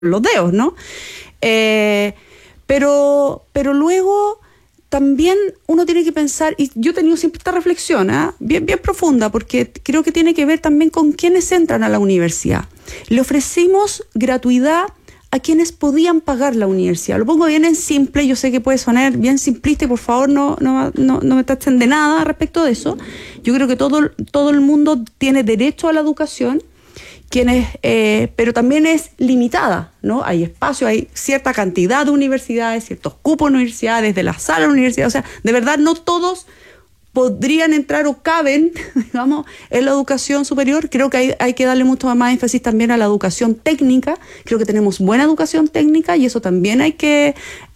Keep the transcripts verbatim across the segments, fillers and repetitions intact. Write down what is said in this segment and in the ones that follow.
los dedos, ¿no? Eh, pero, pero luego también uno tiene que pensar, y yo he tenido siempre esta reflexión, ¿eh? bien, bien profunda, porque creo que tiene que ver también con quienes entran a la universidad. Le ofrecimos gratuidad a quienes podían pagar la universidad. Lo pongo bien en simple, yo sé que puede sonar bien simplista y por favor no, no, no, no me tachen de nada respecto de eso. Yo creo que todo, todo el mundo tiene derecho a la educación, quienes, eh, pero también es limitada, ¿no? Hay espacio, hay cierta cantidad de universidades, ciertos cupos de universidades, de las salas de universidades, o sea, de verdad no todos podrían entrar o caben, digamos, en la educación superior. Creo que hay, hay que darle mucho más énfasis también a la educación técnica. Creo que tenemos buena educación técnica y eso también hay que,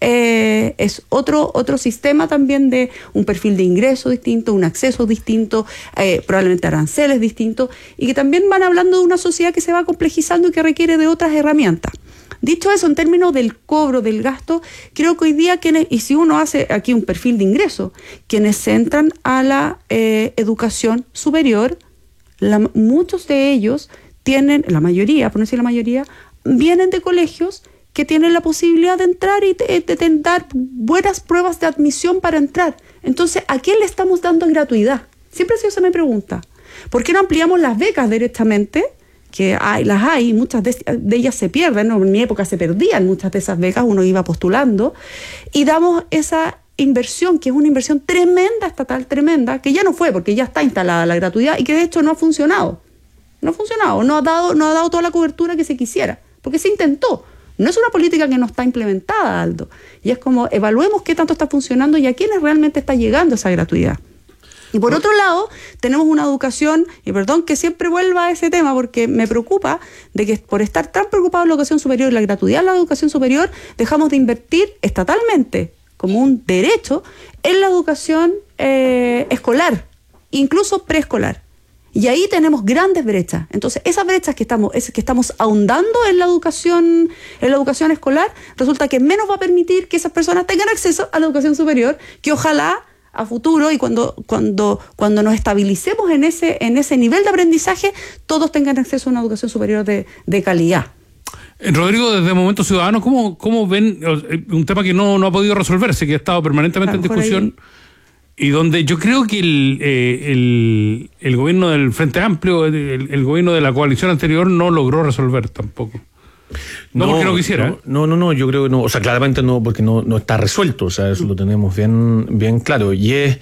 eh, es otro, otro sistema también de un perfil de ingreso distinto, un acceso distinto, eh, probablemente aranceles distintos, y que también van hablando de una sociedad que se va complejizando y que requiere de otras herramientas. Dicho eso, en términos del cobro, del gasto, creo que hoy día, quienes, y si uno hace aquí un perfil de ingreso, quienes entran a la eh, educación superior, la, muchos de ellos tienen, la mayoría, por no decir la mayoría, vienen de colegios que tienen la posibilidad de entrar y de, de, de dar buenas pruebas de admisión para entrar. Entonces, ¿a quién le estamos dando gratuidad? Siempre se me pregunta. ¿Por qué no ampliamos las becas directamente? Que hay, las hay, muchas de, de ellas se pierden, ¿no? En mi época se perdían muchas de esas becas, uno iba postulando, y damos esa inversión, que es una inversión tremenda, estatal, tremenda, que ya no fue, porque ya está instalada la gratuidad, y que de hecho no ha funcionado, no ha funcionado, no ha dado, no ha dado toda la cobertura que se quisiera, porque se intentó. No es una política que no está implementada, Aldo, y es como, evaluemos qué tanto está funcionando y a quiénes realmente está llegando esa gratuidad. Y por otro lado, tenemos una educación, y perdón que siempre vuelva a ese tema porque me preocupa, de que por estar tan preocupados en la educación superior y la gratuidad de la educación superior, dejamos de invertir estatalmente, como un derecho, en la educación eh, escolar, incluso preescolar. Y ahí tenemos grandes brechas. Entonces, esas brechas que estamos, es, que estamos ahondando en la educación, en la educación escolar, resulta que menos va a permitir que esas personas tengan acceso a la educación superior, que ojalá a futuro y cuando cuando cuando nos estabilicemos en ese en ese nivel de aprendizaje, todos tengan acceso a una educación superior de, de calidad. Rodrigo, desde Movimiento Ciudadano, ¿cómo, cómo ven un tema que no, no ha podido resolverse, que ha estado permanentemente en discusión ahí, y donde yo creo que el, eh, el, el gobierno del Frente Amplio, el, el gobierno de la coalición anterior no logró resolver tampoco? No, no porque no quisiera. No, no, no, no, yo creo que no, o sea, claramente no, porque no, no está resuelto, o sea, eso lo tenemos bien, bien claro. Y es,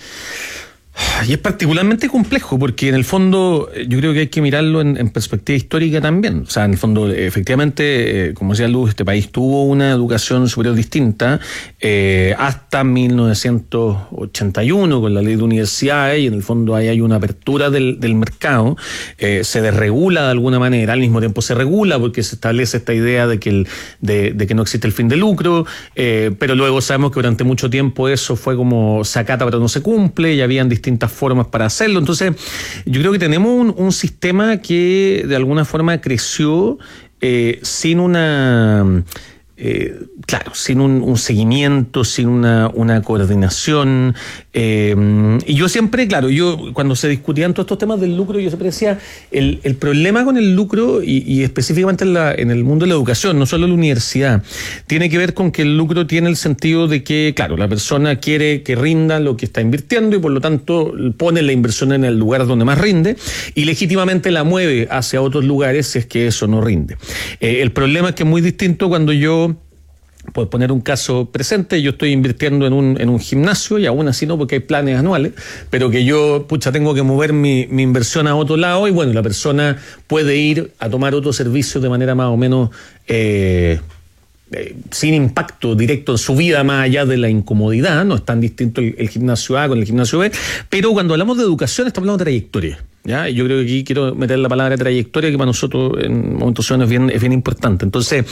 y es particularmente complejo, porque en el fondo yo creo que hay que mirarlo en, en perspectiva histórica también. O sea, en el fondo, efectivamente, eh, como decía Luz, este país tuvo una educación superior distinta eh, hasta mil novecientos ochenta y uno con la ley de universidades, y en el fondo ahí hay una apertura del, del mercado, eh, se desregula de alguna manera, al mismo tiempo se regula porque se establece esta idea de que, el, de, de que no existe el fin de lucro, eh, pero luego sabemos que durante mucho tiempo eso fue como se acata pero no se cumple, y habían distintas formas para hacerlo. Entonces, yo creo que tenemos un, un sistema que de alguna forma creció eh, sin una... Eh, claro, sin un, un seguimiento, sin una, una coordinación. Eh, y yo siempre, claro, yo cuando se discutían todos estos temas del lucro, yo siempre decía, el, el problema con el lucro, y, y específicamente en, la, en el mundo de la educación, no solo en la universidad, tiene que ver con que el lucro tiene el sentido de que, claro, la persona quiere que rinda lo que está invirtiendo y por lo tanto pone la inversión en el lugar donde más rinde y legítimamente la mueve hacia otros lugares si es que eso no rinde. Eh, el problema es que es muy distinto cuando yo, por poner un caso presente, yo estoy invirtiendo en un, en un gimnasio, y aún así no, porque hay planes anuales, pero que yo, pucha, tengo que mover mi, mi inversión a otro lado, y bueno, la persona puede ir a tomar otro servicio de manera más o menos eh, eh, sin impacto directo en su vida, más allá de la incomodidad. No es tan distinto el, el gimnasio A con el gimnasio B, pero cuando hablamos de educación estamos hablando de trayectoria. ¿Ya? Y yo creo que aquí quiero meter la palabra trayectoria, que para nosotros en Movimiento Ciudadano es bien, es bien importante. Entonces,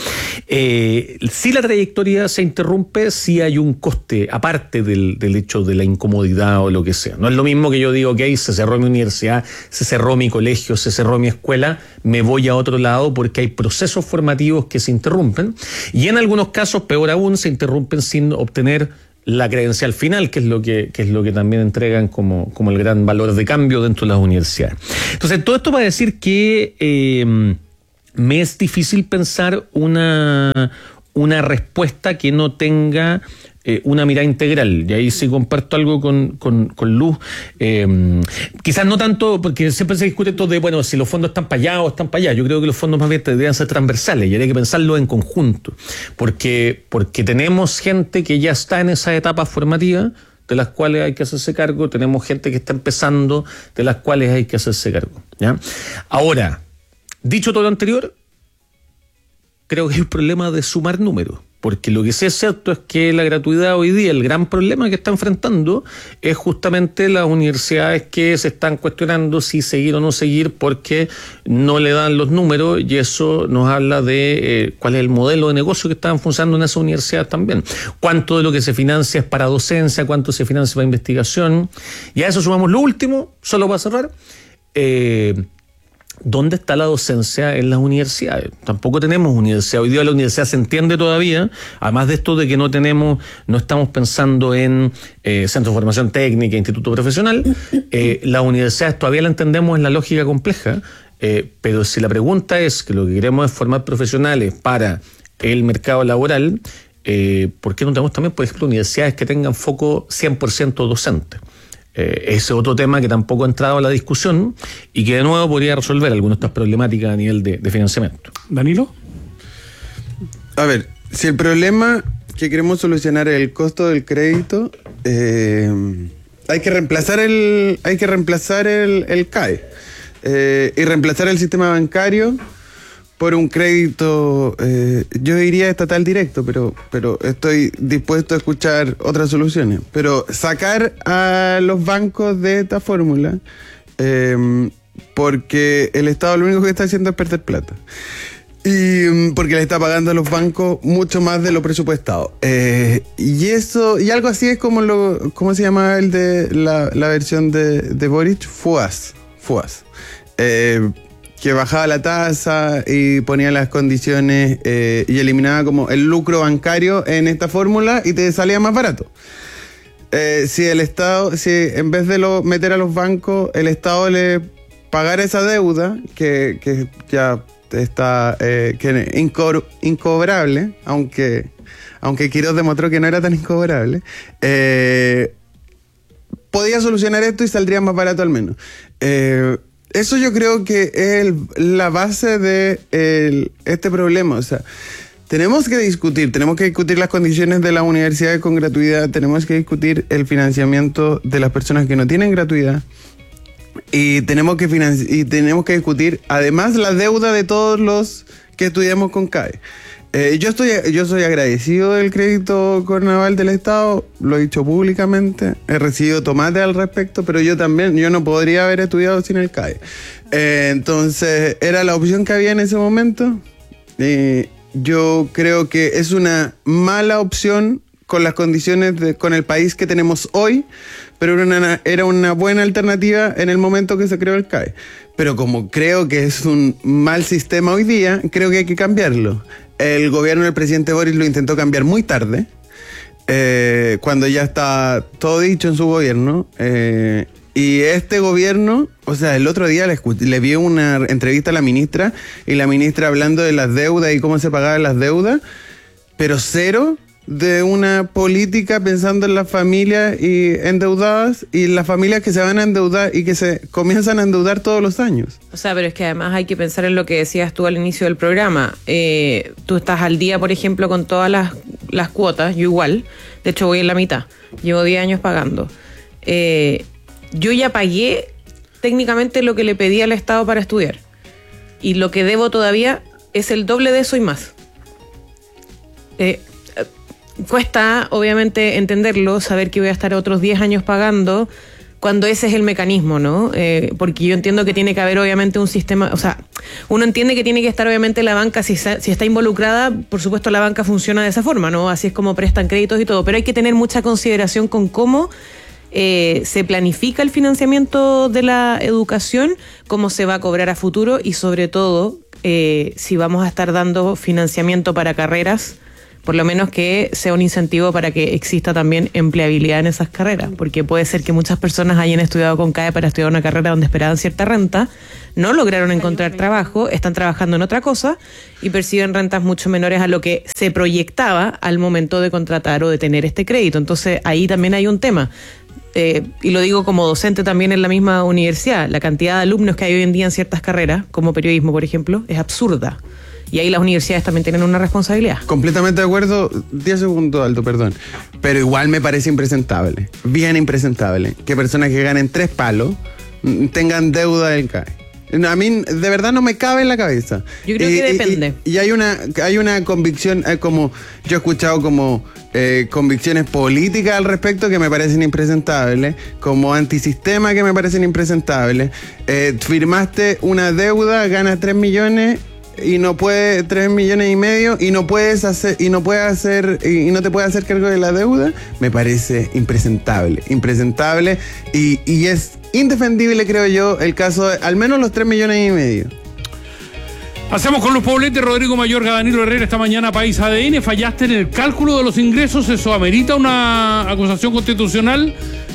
eh, si la trayectoria se interrumpe, si hay un coste aparte del, del hecho de la incomodidad o lo que sea. No es lo mismo que yo digo, ok, se cerró mi universidad, se cerró mi colegio, se cerró mi escuela, me voy a otro lado porque hay procesos formativos que se interrumpen, y en algunos casos, peor aún, se interrumpen sin obtener la credencial final, que es lo que, que es lo que también entregan como, como el gran valor de cambio dentro de las universidades. Entonces, todo esto para decir que eh, me es difícil pensar una, una respuesta que no tenga eh, una mirada integral. Y ahí sí comparto algo con, con, con Luz. Eh, quizás no tanto, porque siempre se discute esto de, bueno, si los fondos están para allá o están para allá. Yo creo que los fondos más bien deberían ser transversales y habría que pensarlo en conjunto. Porque, porque tenemos gente que ya está en esa etapa formativa, de las cuales hay que hacerse cargo. Tenemos gente que está empezando, de las cuales hay que hacerse cargo, ¿ya? Ahora, dicho todo lo anterior, creo que hay un problema de sumar números, porque lo que sí es cierto es que la gratuidad hoy día, el gran problema que está enfrentando es justamente las universidades que se están cuestionando si seguir o no seguir porque no le dan los números, y eso nos habla de eh, cuál es el modelo de negocio que están funcionando en esas universidades también. Cuánto de lo que se financia es para docencia, cuánto se financia para investigación, y a eso sumamos lo último, solo para cerrar, eh, ¿dónde está la docencia en las universidades? Tampoco tenemos universidad. Hoy día la universidad se entiende todavía, además de esto de que no tenemos, no estamos pensando en eh, centros de formación técnica, instituto profesional. Eh, las universidades todavía la entendemos en la lógica compleja, eh, pero si la pregunta es que lo que queremos es formar profesionales para el mercado laboral, eh, ¿por qué no tenemos también, por ejemplo, universidades que tengan foco cien por ciento docente? Eh, ese es otro tema que tampoco ha entrado a la discusión y que de nuevo podría resolver algunas de estas problemáticas a nivel de, de financiamiento. ¿Danilo? A ver, si el problema que queremos solucionar es el costo del crédito, eh, hay que reemplazar el hay que reemplazar el, el C A E eh, y reemplazar el sistema bancario por un crédito, eh, yo diría estatal directo, pero, pero estoy dispuesto a escuchar otras soluciones. Pero sacar a los bancos de esta fórmula, eh, porque el Estado lo único que está haciendo es perder plata. Y porque le está pagando a los bancos mucho más de lo presupuestado. Eh, y eso, y algo así es como lo, ¿cómo se llama el de la, la versión de, de Boric? FUAS. FUAS. Eh, que bajaba la tasa y ponía las condiciones eh, y eliminaba como el lucro bancario en esta fórmula y te salía más barato. Eh, si el Estado, si en vez de lo, meter a los bancos, el Estado le pagara esa deuda que, que ya está eh, que inco, incobrable, aunque, aunque Quiroz demostró que no era tan incobrable, eh, podía solucionar esto y saldría más barato al menos. Eh, Eso yo creo que es el, la base de el, este problema. O sea, tenemos que discutir, tenemos que discutir las condiciones de las universidades con gratuidad, tenemos que discutir el financiamiento de las personas que no tienen gratuidad y tenemos que financi- y tenemos que discutir además la deuda de todos los que estudiamos con C A E. Eh, yo estoy, yo soy agradecido del crédito Cornaval del Estado, lo he dicho públicamente, he recibido tomate al respecto, pero yo también, yo no podría haber estudiado sin el C A E. Eh, entonces, era la opción que había en ese momento. Eh, yo creo que es una mala opción con las condiciones, de, con el país que tenemos hoy, pero era una, era una buena alternativa en el momento que se creó el C A E. Pero como creo que es un mal sistema hoy día, creo que hay que cambiarlo. El gobierno del presidente Boric lo intentó cambiar muy tarde, eh, cuando ya está todo dicho en su gobierno. Eh, y este gobierno, o sea, el otro día le, le vi una entrevista a la ministra, y la ministra hablando de las deudas y cómo se pagaban las deudas, pero cero de una política pensando en las familias y endeudadas y las familias que se van a endeudar y que se comienzan a endeudar todos los años. O sea, pero es que además hay que pensar en lo que decías tú al inicio del programa. Eh, tú estás al día, por ejemplo, con todas las, las cuotas, yo igual, de hecho voy en la mitad, llevo diez años pagando. Eh, yo ya pagué técnicamente lo que le pedí al Estado para estudiar, y lo que debo todavía es el doble de eso y más. Eh, Cuesta, obviamente, entenderlo, saber que voy a estar otros diez años pagando, cuando ese es el mecanismo, ¿no? Eh, porque yo entiendo que tiene que haber, obviamente, un sistema, o sea, uno entiende que tiene que estar, obviamente, la banca, si está, si está involucrada, por supuesto, la banca funciona de esa forma, ¿no? Así es como prestan créditos y todo, pero hay que tener mucha consideración con cómo eh, se planifica el financiamiento de la educación, cómo se va a cobrar a futuro y, sobre todo, eh, si vamos a estar dando financiamiento para carreras por lo menos que sea un incentivo para que exista también empleabilidad en esas carreras, porque puede ser que muchas personas hayan estudiado con C A E para estudiar una carrera donde esperaban cierta renta, no lograron encontrar trabajo, están trabajando en otra cosa y perciben rentas mucho menores a lo que se proyectaba al momento de contratar o de tener este crédito. Entonces ahí también hay un tema. Eh, y lo digo como docente también en la misma universidad, la cantidad de alumnos que hay hoy en día en ciertas carreras, como periodismo por ejemplo, es absurda. Y ahí las universidades también tienen una responsabilidad. Completamente de acuerdo. diez segundos, Aldo, perdón. Pero igual me parece impresentable. Bien impresentable. Que personas que ganen tres palos mm, tengan deuda del C A E. A mí, de verdad, no me cabe en la cabeza. Yo creo y, que depende. Y, y hay una hay una convicción, eh, como yo he escuchado como eh, convicciones políticas al respecto que me parecen impresentables, como antisistema que me parecen impresentables. Eh, firmaste una deuda, ganas tres millones... y no puede tres millones y medio y no puedes hacer y no puedes hacer y no te puedes hacer cargo de la deuda, me parece impresentable, impresentable y, y es indefendible, creo yo, el caso de al menos los tres millones y medio. Hacemos con los pobletes. Rodrigo Mayorga, Danilo Herrera, esta mañana País A D N. Fallaste en el cálculo de los ingresos. Eso amerita una acusación constitucional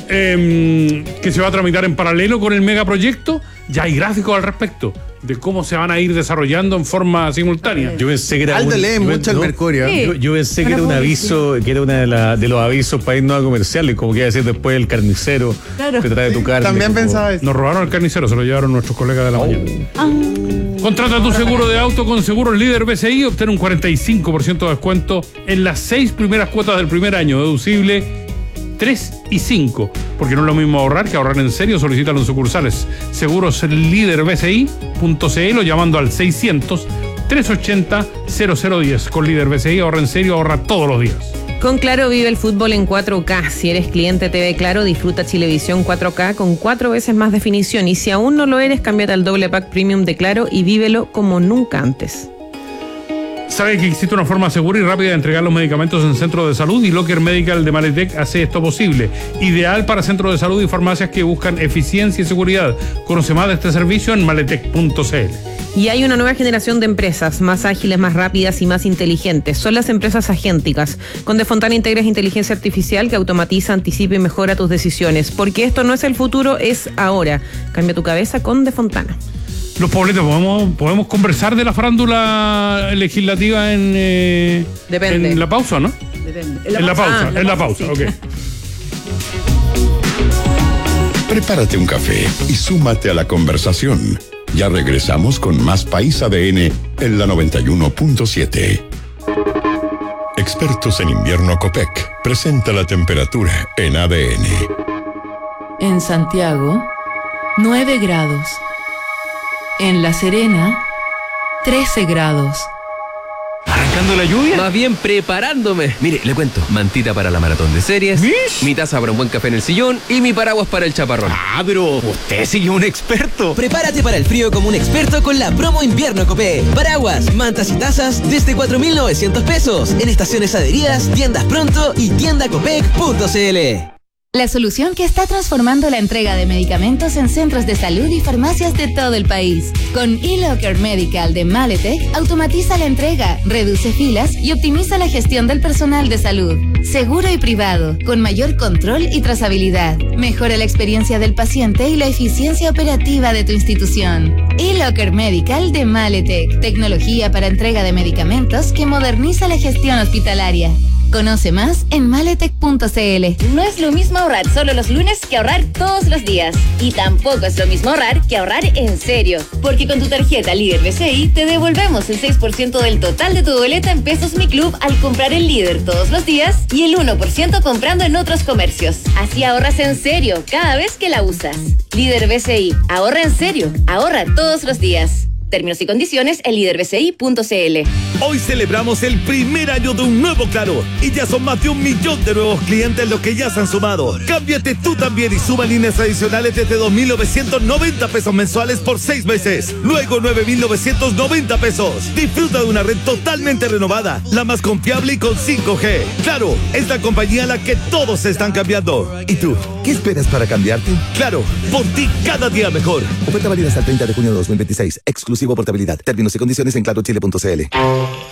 eh, que se va a tramitar en paralelo con el megaproyecto. Ya hay gráficos al respecto de cómo se van a ir desarrollando en forma simultánea. Yo pensé que era Aldo un, lee yo, mucho el no, Mercurio. Sí. Yo, yo pensé que era un aviso, que era una de, la, de los avisos para irnos a comerciales, como que iba a decir después el carnicero Claro. que trae tu carne. También como- pensaba eso. Nos robaron el carnicero, se lo llevaron nuestros colegas de la mañana. Contrata tu seguro de auto con Seguros Líder B C I, obtén un cuarenta y cinco por ciento de descuento en las seis primeras cuotas del primer año, deducible tres y cinco, porque no es lo mismo ahorrar que ahorrar en serio. Solicítalo en sucursales Seguros Líder B C I punto C L o llamando al seiscientos, trescientos ochenta, cero cero diez. Con Líder B C I ahorra en serio, ahorra todos los días. Con Claro vive el fútbol en cuatro K. Si eres cliente T V Claro, disfruta Chilevisión cuatro K con cuatro veces más definición. Y si aún no lo eres, cámbiate al doble pack premium de Claro y vívelo como nunca antes. Sabe que existe una forma segura y rápida de entregar los medicamentos en centros de salud y Locker Medical de Maletec hace esto posible. Ideal para centros de salud y farmacias que buscan eficiencia y seguridad. Conoce más de este servicio en maletec punto C L. Y hay una nueva generación de empresas más ágiles, más rápidas y más inteligentes. Son las empresas agénticas. Con De Fontana integras inteligencia artificial que automatiza, anticipa y mejora tus decisiones. Porque esto no es el futuro, es ahora. Cambia tu cabeza con De Fontana. Los pobletes, ¿podemos, podemos conversar de la farándula legislativa en, eh, Depende. en la pausa, ¿no? Depende. En la pausa, Ah, en la pausa, sí. ok. Prepárate un café y súmate a la conversación. Ya regresamos con más País A D N en la noventa y uno punto siete. Expertos en invierno Copec presenta la temperatura en A D N. En Santiago, nueve grados. En La Serena, trece grados. ¿Arrancando la lluvia? Más bien preparándome. Mire, le cuento. Mantita para la maratón de series. ¿Mish? Mi taza para un buen café en el sillón. Y mi paraguas para el chaparrón. Ah, pero usted sí es un experto. Prepárate para el frío como un experto con la promo invierno Copec. Paraguas, mantas y tazas desde cuatro mil novecientos pesos. En estaciones adheridas, tiendas pronto y tienda copec punto C L. La solución que está transformando la entrega de medicamentos en centros de salud y farmacias de todo el país. Con eLocker Medical de Maletec, automatiza la entrega, reduce filas y optimiza la gestión del personal de salud. Seguro y privado, con mayor control y trazabilidad. Mejora la experiencia del paciente y la eficiencia operativa de tu institución. eLocker Medical de Maletec, tecnología para entrega de medicamentos que moderniza la gestión hospitalaria. Conoce más en maletec punto C L. No es lo mismo ahorrar solo los lunes que ahorrar todos los días. Y tampoco es lo mismo ahorrar que ahorrar en serio. Porque con tu tarjeta Líder B C I te devolvemos el seis por ciento del total de tu boleta en Pesos Mi Club al comprar el Líder todos los días y el uno por ciento comprando en otros comercios. Así ahorras en serio cada vez que la usas. Líder B C I. Ahorra en serio. Ahorra todos los días. Términos y condiciones en líder b c i punto c l. Hoy celebramos el primer año de un nuevo Claro y ya son más de un millón de nuevos clientes los que ya se han sumado. Cámbiate tú también y suma líneas adicionales desde dos mil novecientos noventa pesos mensuales por seis meses. Luego nueve mil novecientos noventa pesos. Disfruta de una red totalmente renovada, la más confiable y con cinco G. Claro, es la compañía a la que todos se están cambiando. ¿Y tú? ¿Qué esperas para cambiarte? Claro, por ti cada día mejor. Oferta válida hasta el treinta de junio de dos mil veintiséis. Exclusivo portabilidad. Términos y condiciones en claro chile punto c l.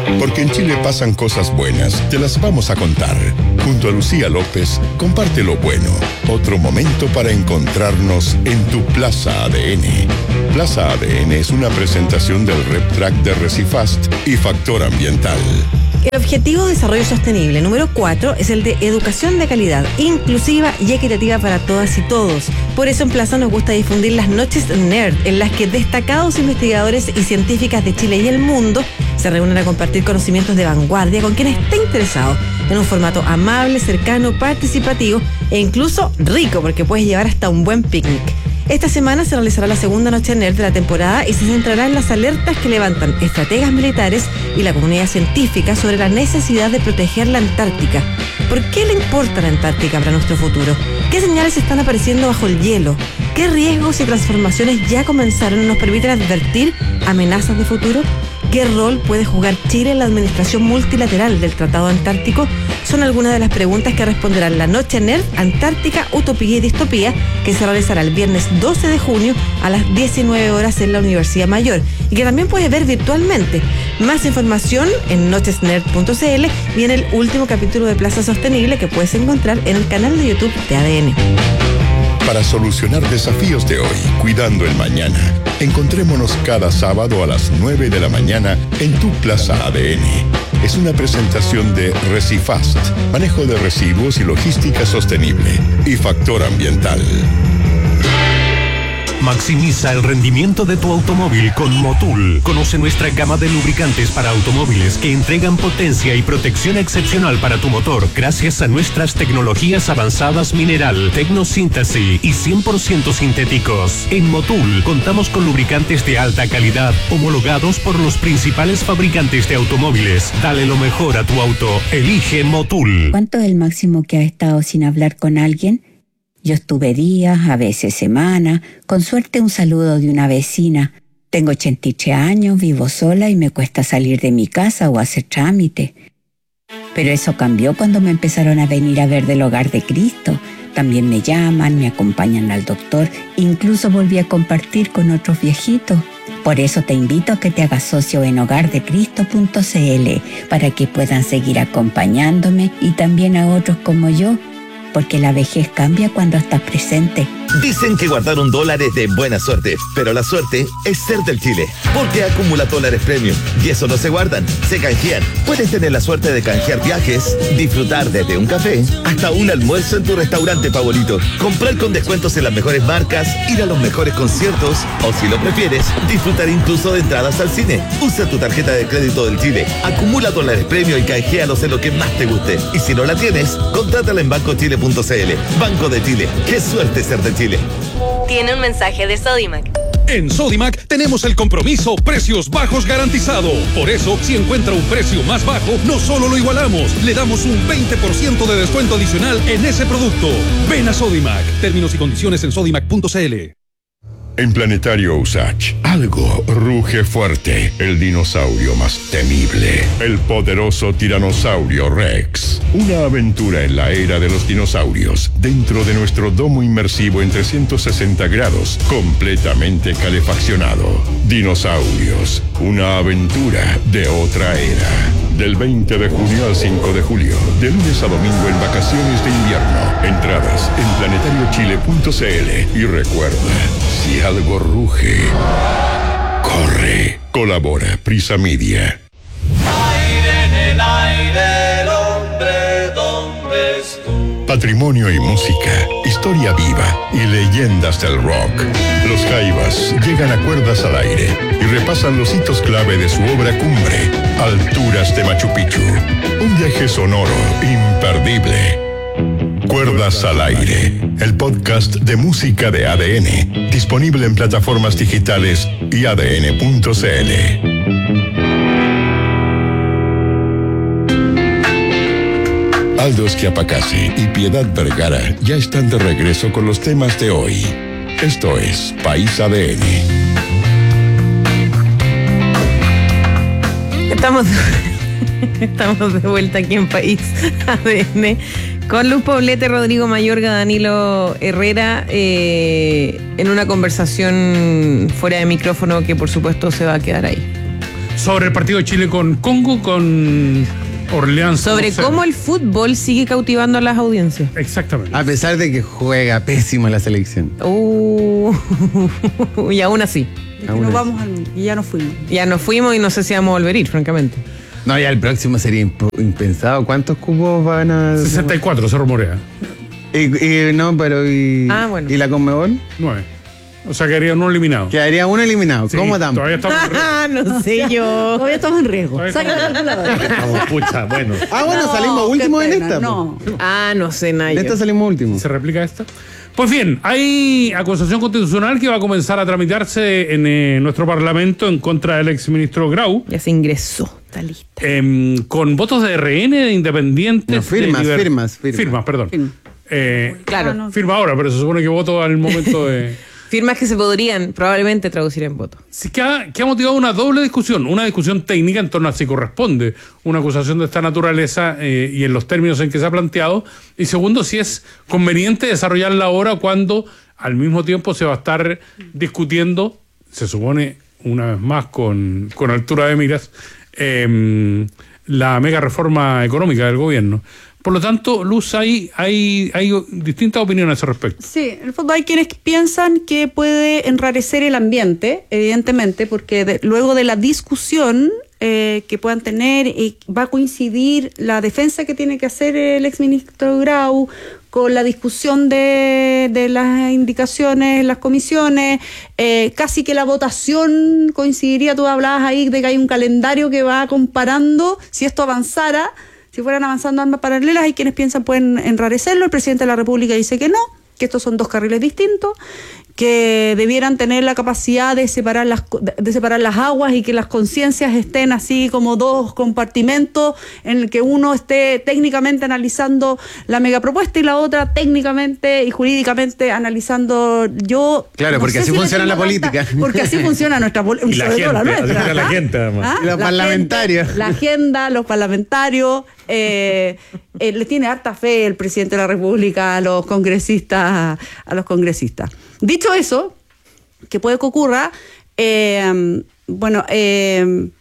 Porque en Chile pasan cosas buenas, te las vamos a contar. Junto a Lucía López, comparte lo bueno. Otro momento para encontrarnos en tu Plaza A D N. Plaza A D N es una presentación del RepTrack de Recifast y Factor Ambiental. El objetivo de desarrollo sostenible número cuatro es el de educación de calidad, inclusiva y equitativa para todas y todos. Por eso en Plaza nos gusta difundir las noches Nerd, en las que destacados investigadores y científicas de Chile y el mundo se reúnen a compartir conocimientos de vanguardia con quien esté interesado, en un formato amable, cercano, participativo e incluso rico, porque puedes llevar hasta un buen picnic. Esta semana se realizará la segunda noche Nerd de la temporada y se centrará en las alertas que levantan estrategas militares y la comunidad científica sobre la necesidad de proteger la Antártica. ¿Por qué le importa la Antártica para nuestro futuro? ¿Qué señales están apareciendo bajo el hielo? ¿Qué riesgos y transformaciones ya comenzaron y nos permiten advertir amenazas de futuro? ¿Qué rol puede jugar Chile en la administración multilateral del Tratado Antártico? Son algunas de las preguntas que responderán la Noche Nerd Antártica, Utopía y Distopía, que se realizará el viernes doce de junio a las diecinueve horas en la Universidad Mayor y que también puedes ver virtualmente. Más información en noches nerd punto c l y en el último capítulo de Plaza Sostenible que puedes encontrar en el canal de YouTube de A D N. Para solucionar desafíos de hoy, cuidando el mañana, encontrémonos cada sábado a las nueve de la mañana en tu Plaza A D N. Es una presentación de Recifast, manejo de residuos y logística sostenible, y Factor Ambiental. Maximiza el rendimiento de tu automóvil con Motul. Conoce nuestra gama de lubricantes para automóviles que entregan potencia y protección excepcional para tu motor gracias a nuestras tecnologías avanzadas mineral, tecnosíntesis y cien por ciento sintéticos. En Motul contamos con lubricantes de alta calidad homologados por los principales fabricantes de automóviles. Dale lo mejor a tu auto. Elige Motul. ¿Cuánto es el máximo que has estado sin hablar con alguien? Yo estuve días, a veces semanas, con suerte un saludo de una vecina. Tengo ochenta y tres años, vivo sola y me cuesta salir de mi casa o hacer trámite. Pero eso cambió cuando me empezaron a venir a ver del Hogar de Cristo. También me llaman, me acompañan al doctor, incluso volví a compartir con otros viejitos. Por eso te invito a que te hagas socio en hogar de cristo punto c l para que puedan seguir acompañándome y también a otros como yo. Porque la vejez cambia cuando estás presente. Dicen que guardar un dólar es de buena suerte, pero la suerte es ser del Chile, porque acumula dólares premium y eso no se guardan, se canjean. Puedes tener la suerte de canjear viajes, disfrutar desde un café hasta un almuerzo en tu restaurante favorito, comprar con descuentos en las mejores marcas, ir a los mejores conciertos o, si lo prefieres, disfrutar incluso de entradas al cine. Usa tu tarjeta de crédito del Chile, acumula dólares premium y canjealos en lo que más te guste. Y si no la tienes, contrátala en banco chile punto c l. Banco de Chile, qué suerte ser de Chile. Tiene un mensaje de Sodimac. En Sodimac tenemos el compromiso precios bajos garantizado. Por eso, si encuentra un precio más bajo, no solo lo igualamos, le damos un veinte por ciento de descuento adicional en ese producto. Ven a Sodimac. Términos y condiciones en sodimac punto c l. En Planetario Usach, algo ruge fuerte. El dinosaurio más temible. El poderoso tiranosaurio Rex. Una aventura en la era de los dinosaurios. Dentro de nuestro domo inmersivo en trescientos sesenta grados. Completamente calefaccionado. Dinosaurios. Una aventura de otra era. Del veinte de junio al cinco de julio. De lunes a domingo en vacaciones de invierno. Entradas en planetario chile punto c l. Y recuerda, si algo ruge, corre. Colabora Prisa Media. Aire en el aire, el hombre, ¿dónde estuvo? Patrimonio y música, historia viva y leyendas del rock. Los Jaivas llegan a Cuerdas al Aire y repasan los hitos clave de su obra cumbre, Alturas de Machu Picchu. Un viaje sonoro imperdible. Cuerdas al Aire, el podcast de música de A D N, disponible en plataformas digitales y a d n punto c l. Aldo Schiapacassi y Piedad Vergara ya están de regreso con los temas de hoy. Esto es País A D N. Estamos, estamos de vuelta aquí en País A D N con Luz Poblete, Rodrigo Mayorga, Danilo Herrera, eh, en una conversación fuera de micrófono que por supuesto se va a quedar ahí. sobre el partido de Chile con Congo, con Orleans. Sobre cómo el fútbol sigue cautivando a las audiencias. Exactamente. A pesar de que juega pésimo la selección. Uh, y aún así. Aún nos vamos al, y ya nos fuimos. Ya nos fuimos y no sé si vamos a volver a ir, francamente. No, ya el próximo sería imp- impensado. ¿Cuántos cupos van a...? sesenta y cuatro, se rumorea. Y, y no, pero ¿y, ah, bueno. ¿y la Conmebol? nueve. O sea, quedaría uno eliminado. Quedaría uno eliminado. Sí, ¿Cómo estamos? Todavía estamos en riesgo. No sé yo. Todavía estamos en riesgo. Vamos, pucha, bueno. Ah, bueno, No, salimos qué últimos en pena, esta. no. po. Ah, no sé, nada. En esta salimos últimos. ¿Se replica esta? Pues bien, hay acusación constitucional que va a comenzar a tramitarse en eh, nuestro Parlamento en contra del exministro Grau. Ya se ingresó, está lista. Eh, con votos de R N, de independientes. No, firmas, de liber- firmas, firmas. Firmas, perdón. Firma. Eh, Claro. Ah, no. Firma ahora, pero se supone que voto al momento de... Firmas que se podrían probablemente traducir en voto. Sí, que ha, que ha motivado una doble discusión, una discusión técnica en torno a si corresponde una acusación de esta naturaleza eh, y en los términos en que se ha planteado, y segundo, si es conveniente desarrollarla ahora cuando al mismo tiempo se va a estar discutiendo, se supone una vez más con, con altura de miras, eh, la mega reforma económica del gobierno. Por lo tanto, Luz, hay, hay, hay distintas opiniones al respecto. Sí, en el fondo hay quienes piensan que puede enrarecer el ambiente, evidentemente, porque de- luego de la discusión eh, que puedan tener, y va a coincidir la defensa que tiene que hacer el exministro Grau con la discusión de, de las indicaciones en las comisiones, eh, casi que la votación coincidiría, tú hablabas ahí de que hay un calendario que va comparando, si esto avanzara, si fueran avanzando armas paralelas, hay quienes piensan pueden enrarecerlo. El presidente de la República dice que no, que estos son dos carriles distintos, que debieran tener la capacidad de separar las de separar las aguas y que las conciencias estén así como dos compartimentos en el que uno esté técnicamente analizando la megapropuesta y la otra técnicamente y jurídicamente analizando. Yo Claro, no porque sé así si le funciona tengo la política. tanta- porque así funciona nuestra política, Y la sobre todo la gente, nuestra. así funciona la ¿ah? gente, además. ¿Ah? Y los La parlamentarios. gente, la agenda, los parlamentarios. Eh, eh, le tiene harta fe el presidente de la República a los congresistas, a los congresistas. Dicho eso, que puede que ocurra, eh, bueno, eh,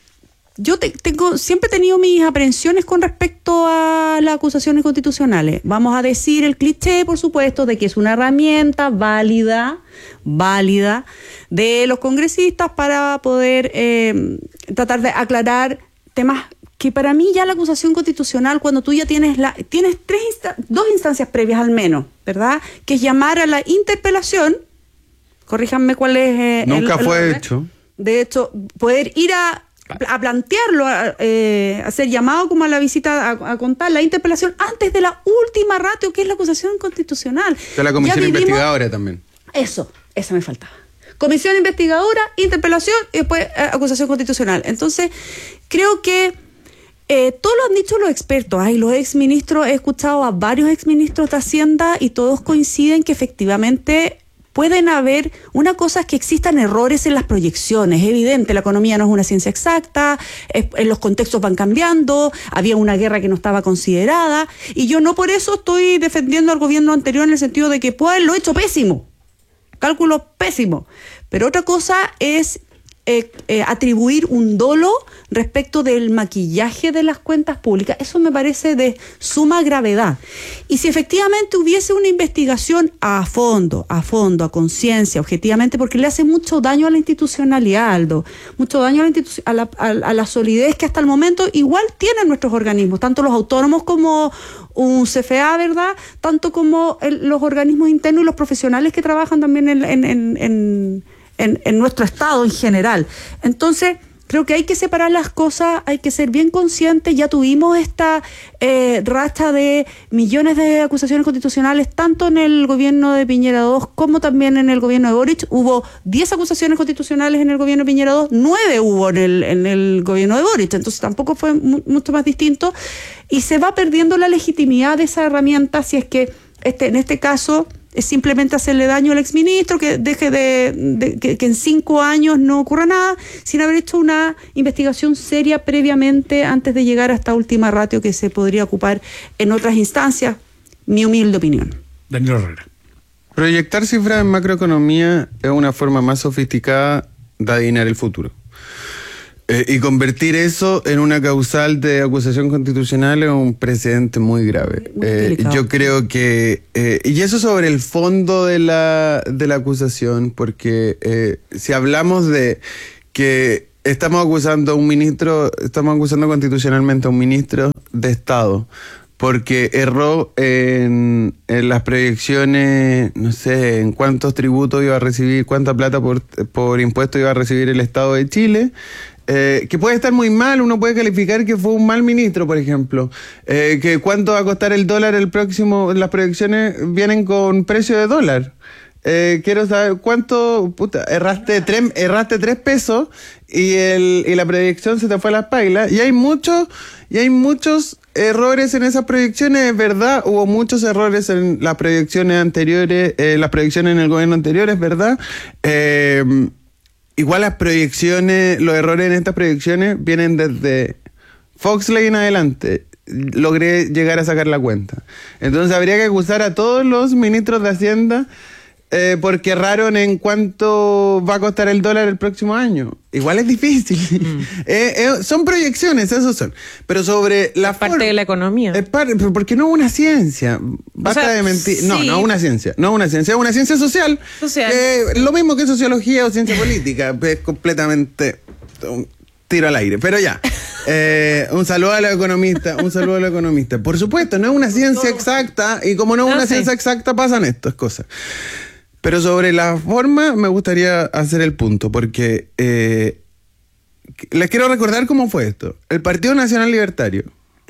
yo te, tengo, siempre he tenido mis aprensiones con respecto a las acusaciones constitucionales. Vamos a decir el cliché, por supuesto, de que es una herramienta válida, válida, de los congresistas para poder eh, tratar de aclarar temas que para mí ya la acusación constitucional, cuando tú ya tienes la tienes tres insta- dos instancias previas al menos, ¿verdad? Que es llamar a la interpelación, corríjanme cuál es... eh, Nunca el- el fue orden. hecho. De hecho, poder ir a, a plantearlo, a, eh, hacer llamado como a la visita, a, a contar la interpelación antes de la última ratio, que es la acusación constitucional. De la comisión Ya vivimos- investigadora también. Eso, esa me faltaba. Comisión investigadora, interpelación y después eh, acusación constitucional. Entonces, creo que eh, todo lo han dicho los expertos. Ay, los exministros, he escuchado a varios exministros de Hacienda y todos coinciden que efectivamente pueden haber, una cosa es que existan errores en las proyecciones, es evidente, la economía no es una ciencia exacta, es, en los contextos van cambiando, había una guerra que no estaba considerada, y yo no por eso estoy defendiendo al gobierno anterior en el sentido de que puede haberlo hecho pésimo, cálculo pésimo, pero otra cosa es eh, eh, atribuir un dolo respecto del maquillaje de las cuentas públicas. Eso me parece de suma gravedad. Y si efectivamente hubiese una investigación a fondo, a fondo, a conciencia, objetivamente, porque le hace mucho daño a la institucionalidad, Aldo, mucho daño a la, institu- a la, a, a la solidez que hasta el momento igual tienen nuestros organismos, tanto los autónomos como un C F A, ¿verdad? Tanto como el, los organismos internos y los profesionales que trabajan también en, en, en, en, en, en nuestro Estado en general. Entonces, creo que hay que separar las cosas, hay que ser bien conscientes. Ya tuvimos esta eh, racha de millones de acusaciones constitucionales, tanto en el gobierno de Piñera dos como también en el gobierno de Boric. Hubo diez acusaciones constitucionales en el gobierno de Piñera dos, nueve hubo en el, en el gobierno de Boric, entonces tampoco fue mu- mucho más distinto. Y se va perdiendo la legitimidad de esa herramienta si es que este, en este caso es simplemente hacerle daño al exministro, que deje de, de que, que en cinco años no ocurra nada, sin haber hecho una investigación seria previamente antes de llegar a esta última ratio que se podría ocupar en otras instancias, mi humilde opinión. Daniel Herrera. Proyectar cifras en macroeconomía es una forma más sofisticada de adivinar el futuro. Eh, y convertir eso en una causal de acusación constitucional es un precedente muy grave. Muy Eh, yo creo que... Eh, y eso sobre el fondo de la, de la acusación, porque eh, si hablamos de que estamos acusando a un ministro, estamos acusando constitucionalmente a un ministro de Estado, porque erró en, en las proyecciones, no sé, en cuántos tributos iba a recibir, cuánta plata por, por impuesto iba a recibir el Estado de Chile, eh, que puede estar muy mal, uno puede calificar que fue un mal ministro, por ejemplo, eh, que cuánto va a costar el dólar el próximo, las proyecciones vienen con precio de dólar. Eh, quiero saber cuánto, puta, erraste tres, erraste tres pesos y, el, y la proyección se te fue a las pailas, y hay muchos, y hay muchos errores en esas proyecciones, es verdad, hubo muchos errores en las proyecciones anteriores, eh, las proyecciones en el gobierno anterior, es verdad. Eh, igual las proyecciones, los errores en estas proyecciones vienen desde Foxley en adelante. Logré llegar a sacar la cuenta. Entonces habría que acusar a todos los ministros de Hacienda Eh, porque erraron en cuánto va a costar el dólar el próximo año. Igual es difícil. Mm. eh, eh, son proyecciones, esos son. Pero sobre la es parte forma, de la economía. Es parte, porque no es una ciencia. Basta o sea, de mentir. Sí. No, no es una ciencia. No es una ciencia, es una ciencia social. social. Que, lo mismo que sociología o ciencia política. Es completamente un tiro al aire. Pero ya. Eh, un saludo a los economistas. Un saludo a los economistas. Por supuesto, no es una ciencia exacta. Y como no es no, una sí. ciencia exacta, pasan estas cosas. Pero sobre la forma me gustaría hacer el punto, porque eh, les quiero recordar cómo fue esto. El Partido Nacional Libertario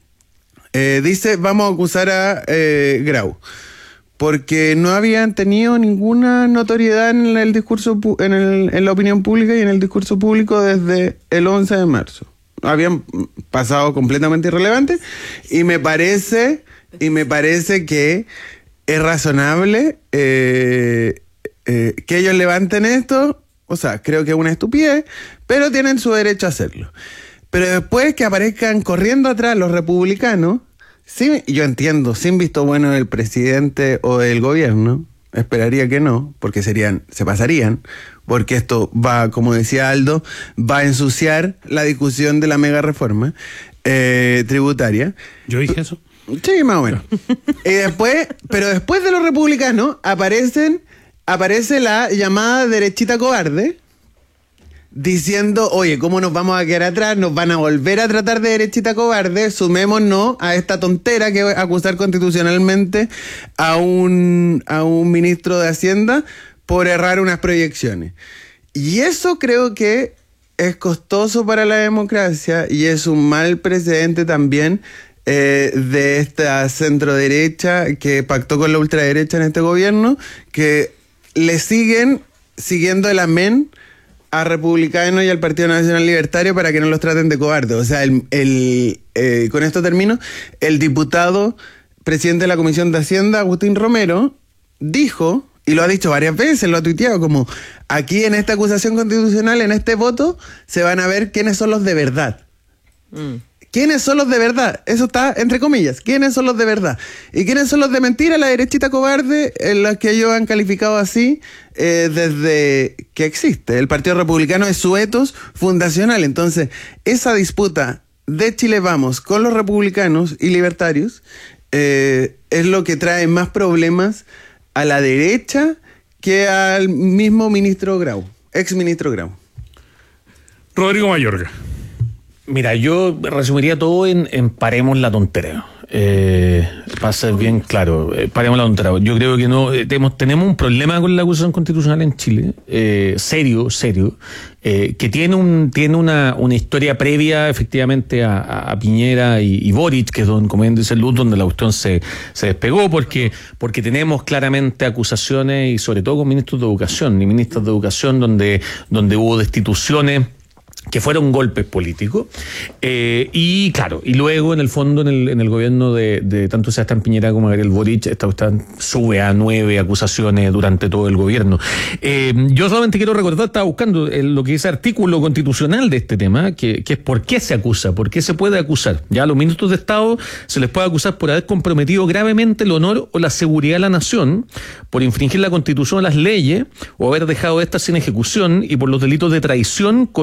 eh, dice, vamos a acusar a eh, Grau, porque no habían tenido ninguna notoriedad en el discurso, en, el, en la opinión pública y en el discurso público desde el once de marzo. Habían pasado completamente irrelevantes, y me parece, y me parece que es razonable eh, eh, que ellos levanten esto. O sea, creo que es una estupidez, pero tienen su derecho a hacerlo. Pero después que aparezcan corriendo atrás los republicanos, sí, yo entiendo, sin visto bueno del presidente o del gobierno, esperaría que no, porque serían, se pasarían, porque esto va, como decía Aldo, va a ensuciar la discusión de la mega reforma eh, tributaria. ¿Yo dije eso? Sí, más o menos. Y después, pero después de los republicanos aparecen, aparece la llamada derechita cobarde, diciendo, oye, ¿cómo nos vamos a quedar atrás? Nos van a volver a tratar de derechita cobarde, sumémonos a esta tontera que es acusar constitucionalmente a un, a un ministro de Hacienda por errar unas proyecciones. Y eso creo que es costoso para la democracia y es un mal precedente también Eh, de esta centroderecha que pactó con la ultraderecha en este gobierno, que le siguen siguiendo el amén a republicanos y al Partido Nacional Libertario para que no los traten de cobardes. O sea, el, el eh, con esto termino, el diputado presidente de la Comisión de Hacienda, Agustín Romero, dijo, y lo ha dicho varias veces, lo ha tuiteado, como aquí en esta acusación constitucional, en este voto, se van a ver quiénes son los de verdad. Mm. ¿Quiénes son los de verdad? Eso está entre comillas. ¿Quiénes son los de verdad? ¿Y quiénes son los de mentira? La derechita cobarde, en las que ellos han calificado así eh, desde que existe. El Partido Republicano es su etos fundacional. Entonces, esa disputa de Chile Vamos con los republicanos y libertarios eh, es lo que trae más problemas a la derecha que al mismo ministro Grau, ex ministro Grau. Rodrigo Mayorga. Mira, yo resumiría todo en, en paremos la tontera. Eh, para ser bien claro, eh, paremos la tontera. Yo creo que no eh, tenemos, tenemos un problema con la acusación constitucional en Chile, eh, serio, serio, eh, que tiene un tiene una, una historia previa efectivamente a, a Piñera y, y Boric, que es don, como bien dice Luz, donde la cuestión se, se despegó, porque, porque tenemos claramente acusaciones, y sobre todo con ministros de educación y ministras de educación, donde, donde hubo destituciones que fueron golpes políticos, eh, y claro, y luego en el fondo en el, en el gobierno de, de tanto Sebastián Piñera como Gabriel Boric, esta, esta sube a nueve acusaciones durante todo el gobierno. Eh, yo solamente quiero recordar, estaba buscando el, lo que dice artículo constitucional de este tema, que, que es por qué se acusa, por qué se puede acusar. Ya a los ministros de Estado se les puede acusar por haber comprometido gravemente el honor o la seguridad de la nación, por infringir la Constitución o las leyes, o haber dejado estas sin ejecución, y por los delitos de traición, colusión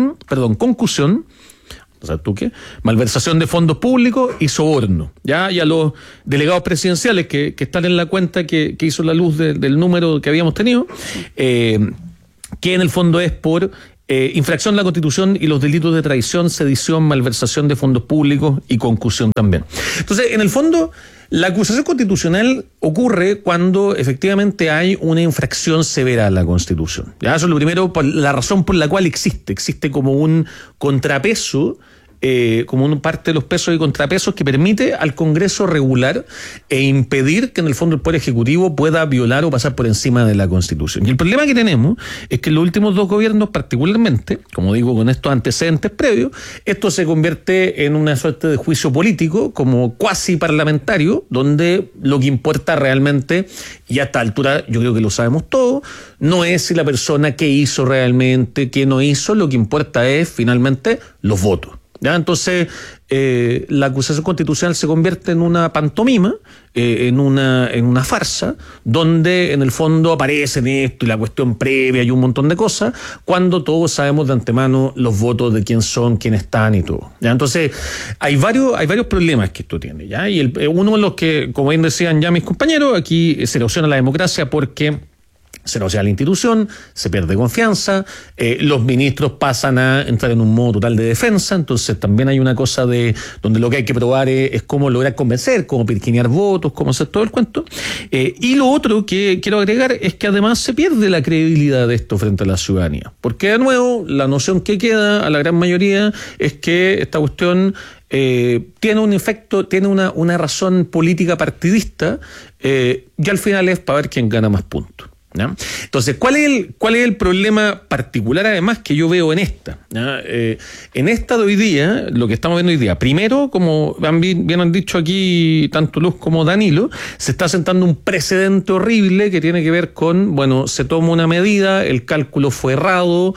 colusión, perdón, concusión, o sea, ¿tú qué? Malversación de fondos públicos y soborno. Ya, y a los delegados presidenciales que, que están en la cuenta que, que hizo la luz de, del número que habíamos tenido, eh, que en el fondo es por eh, infracción de la Constitución y los delitos de traición, sedición, malversación de fondos públicos y concusión también. Entonces, en el fondo, la acusación constitucional ocurre cuando efectivamente hay una infracción severa a la Constitución. Ya, eso es lo primero, por la razón por la cual existe. Existe como un contrapeso, eh, como una parte de los pesos y contrapesos que permite al Congreso regular e impedir que en el fondo el Poder Ejecutivo pueda violar o pasar por encima de la Constitución. Y el problema que tenemos es que en los últimos dos gobiernos particularmente, como digo, con estos antecedentes previos, esto se convierte en una suerte de juicio político, como cuasi parlamentario, donde lo que importa realmente, y a esta altura yo creo que lo sabemos todos, no es si la persona qué hizo realmente, qué no hizo, lo que importa es finalmente los votos. ¿Ya? Entonces, eh, la acusación constitucional se convierte en una pantomima, eh, en una en una farsa, donde en el fondo aparecen esto y la cuestión previa y un montón de cosas, cuando todos sabemos de antemano los votos de quién son, quién están y todo. ¿Ya? Entonces, hay varios hay varios problemas que esto tiene. ¿Ya? Y el, uno de los que, como bien decían ya mis compañeros, aquí se erosiona la democracia porque se erosiona la institución, se pierde confianza, eh, los ministros pasan a entrar en un modo total de defensa, entonces también hay una cosa de donde lo que hay que probar es, es cómo lograr convencer, cómo pirquinear votos, cómo hacer todo el cuento. Eh, y lo otro que quiero agregar es que además se pierde la credibilidad de esto frente a la ciudadanía, porque de nuevo la noción que queda a la gran mayoría es que esta cuestión Eh, tiene un efecto, tiene una, una razón política partidista, eh, y al final es para ver quién gana más puntos. ¿Ya? Entonces, ¿cuál es el cuál es el problema particular además que yo veo en esta? ¿Ya? Eh, en esta de hoy día, lo que estamos viendo hoy día, primero, como bien, bien han dicho aquí tanto Luz como Danilo, se está sentando un precedente horrible que tiene que ver con, bueno, se toma una medida, el cálculo fue errado,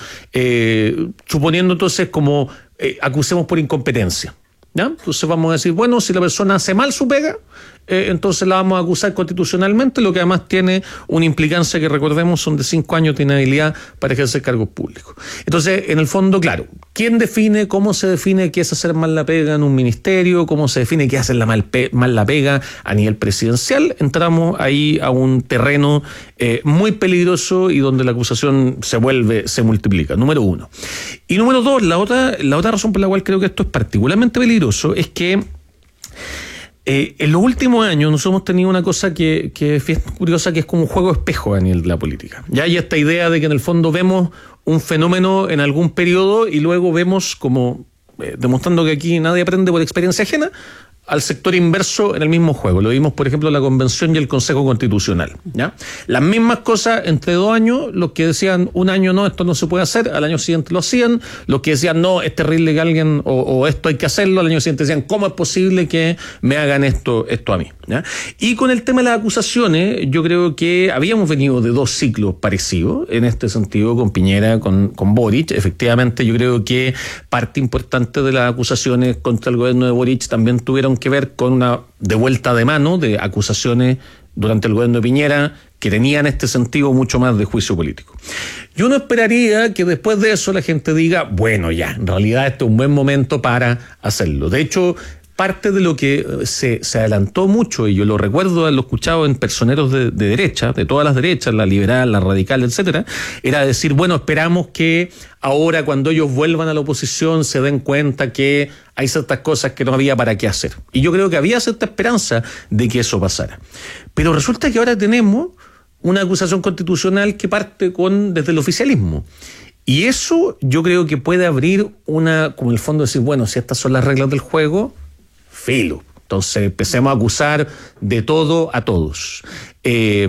eh, suponiendo entonces como eh, acusemos por incompetencia. ¿Ya? Entonces vamos a decir, bueno, si la persona hace mal su pega, eh, entonces la vamos a acusar constitucionalmente, lo que además tiene una implicancia que recordemos son de cinco años de inhabilidad para ejercer cargos públicos. Entonces, en el fondo, claro, ¿quién define, cómo se define qué es hacer mal la pega en un ministerio? ¿Cómo se define qué es hacer la mal, pe- mal la pega a nivel presidencial? Entramos ahí a un terreno eh, muy peligroso y donde la acusación se vuelve, se multiplica, número uno. Y número dos, la otra, la otra razón por la cual creo que esto es particularmente peligroso es que Eh, en los últimos años nosotros hemos tenido una cosa que, que es curiosa, que es como un juego espejo a nivel de la política. Ya hay esta idea de que en el fondo vemos un fenómeno en algún periodo y luego vemos como, eh, demostrando que aquí nadie aprende por experiencia ajena, al sector inverso en el mismo juego. Lo vimos, por ejemplo, en la Convención y el Consejo Constitucional. ¿Ya? Las mismas cosas entre dos años, los que decían un año no, esto no se puede hacer, al año siguiente lo hacían, los que decían no, es terrible que alguien, o, o esto hay que hacerlo, al año siguiente decían, ¿cómo es posible que me hagan esto, esto a mí? ¿Ya? Y con el tema de las acusaciones, yo creo que habíamos venido de dos ciclos parecidos, en este sentido, con Piñera, con, con Boric. Efectivamente, yo creo que parte importante de las acusaciones contra el gobierno de Boric también tuvieron que ver con una devuelta de mano de acusaciones durante el gobierno de Piñera que tenían en este sentido mucho más de juicio político. Yo no esperaría que después de eso la gente diga, bueno, ya, en realidad este es un buen momento para hacerlo. De hecho, parte de lo que se, se adelantó mucho, y yo lo recuerdo haberlo escuchado en personeros de, de derecha, de todas las derechas, la liberal, la radical, etcétera, era decir, bueno, esperamos que ahora cuando ellos vuelvan a la oposición se den cuenta que hay ciertas cosas que no había para qué hacer. Y yo creo que había cierta esperanza de que eso pasara. Pero resulta que ahora tenemos una acusación constitucional que parte con desde el oficialismo. Y eso yo creo que puede abrir una, como en el fondo decir, bueno, si estas son las reglas del juego, filo. Entonces empecemos a acusar de todo a todos. Eh,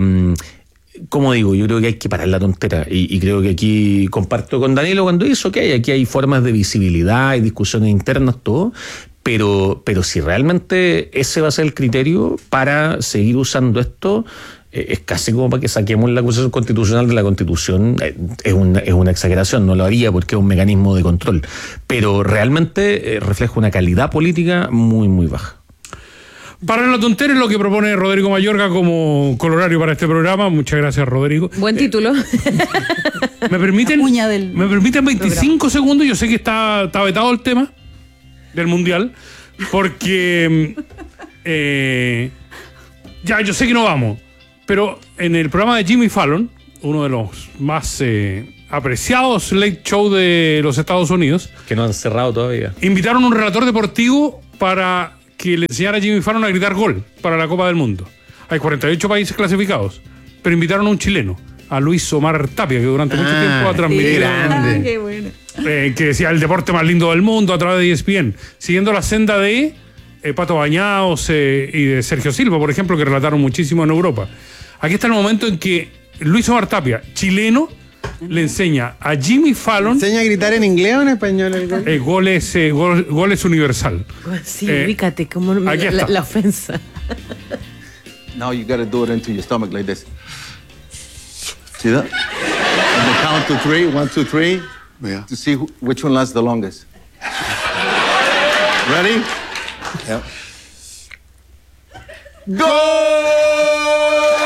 como digo, yo creo que hay que parar la tontera y, y creo que aquí comparto con Danilo cuando dice, ok, aquí hay formas de visibilidad, hay discusiones internas, todo, pero, pero si realmente ese va a ser el criterio para seguir usando esto, eh, es casi como para que saquemos la acusación constitucional de la Constitución. Eh, es, una, es una exageración, no lo haría porque es un mecanismo de control, pero realmente eh, refleja una calidad política muy, muy baja. Para la tontería es lo que propone Rodrigo Mayorga como colorario para este programa. Muchas gracias, Rodrigo. Buen título. ¿Me permiten, del ¿me permiten veinticinco segundos? Yo sé que está, está vetado el tema del Mundial, porque eh, ya yo sé que no vamos, pero en el programa de Jimmy Fallon, uno de los más eh, apreciados late show de los Estados Unidos, que no han cerrado todavía, invitaron a un relator deportivo para que le enseñara a Jimmy Fallon a gritar gol para la Copa del Mundo. Hay cuarenta y ocho países clasificados, pero invitaron a un chileno, a Luis Omar Tapia, que durante ah, mucho tiempo ha transmitido, ah, qué bueno. eh, que decía el deporte más lindo del mundo a través de E S P N, siguiendo la senda de eh, Pato Bañados eh, y de Sergio Silva, por ejemplo, que relataron muchísimo en Europa. Aquí está el momento en que Luis Omar Tapia, chileno, le enseña a Jimmy Fallon. ¿Enseña a gritar en inglés o en español el gol? Eh, goles, eh, gol, goles universal. Sí, eh, ubícate, como la, la, la ofensa. Now you gotta do it into your stomach like this. See that? And the count to three, one, two, three, yeah. To see who, which one lasts the longest. Ready? Yep. ¡Gol!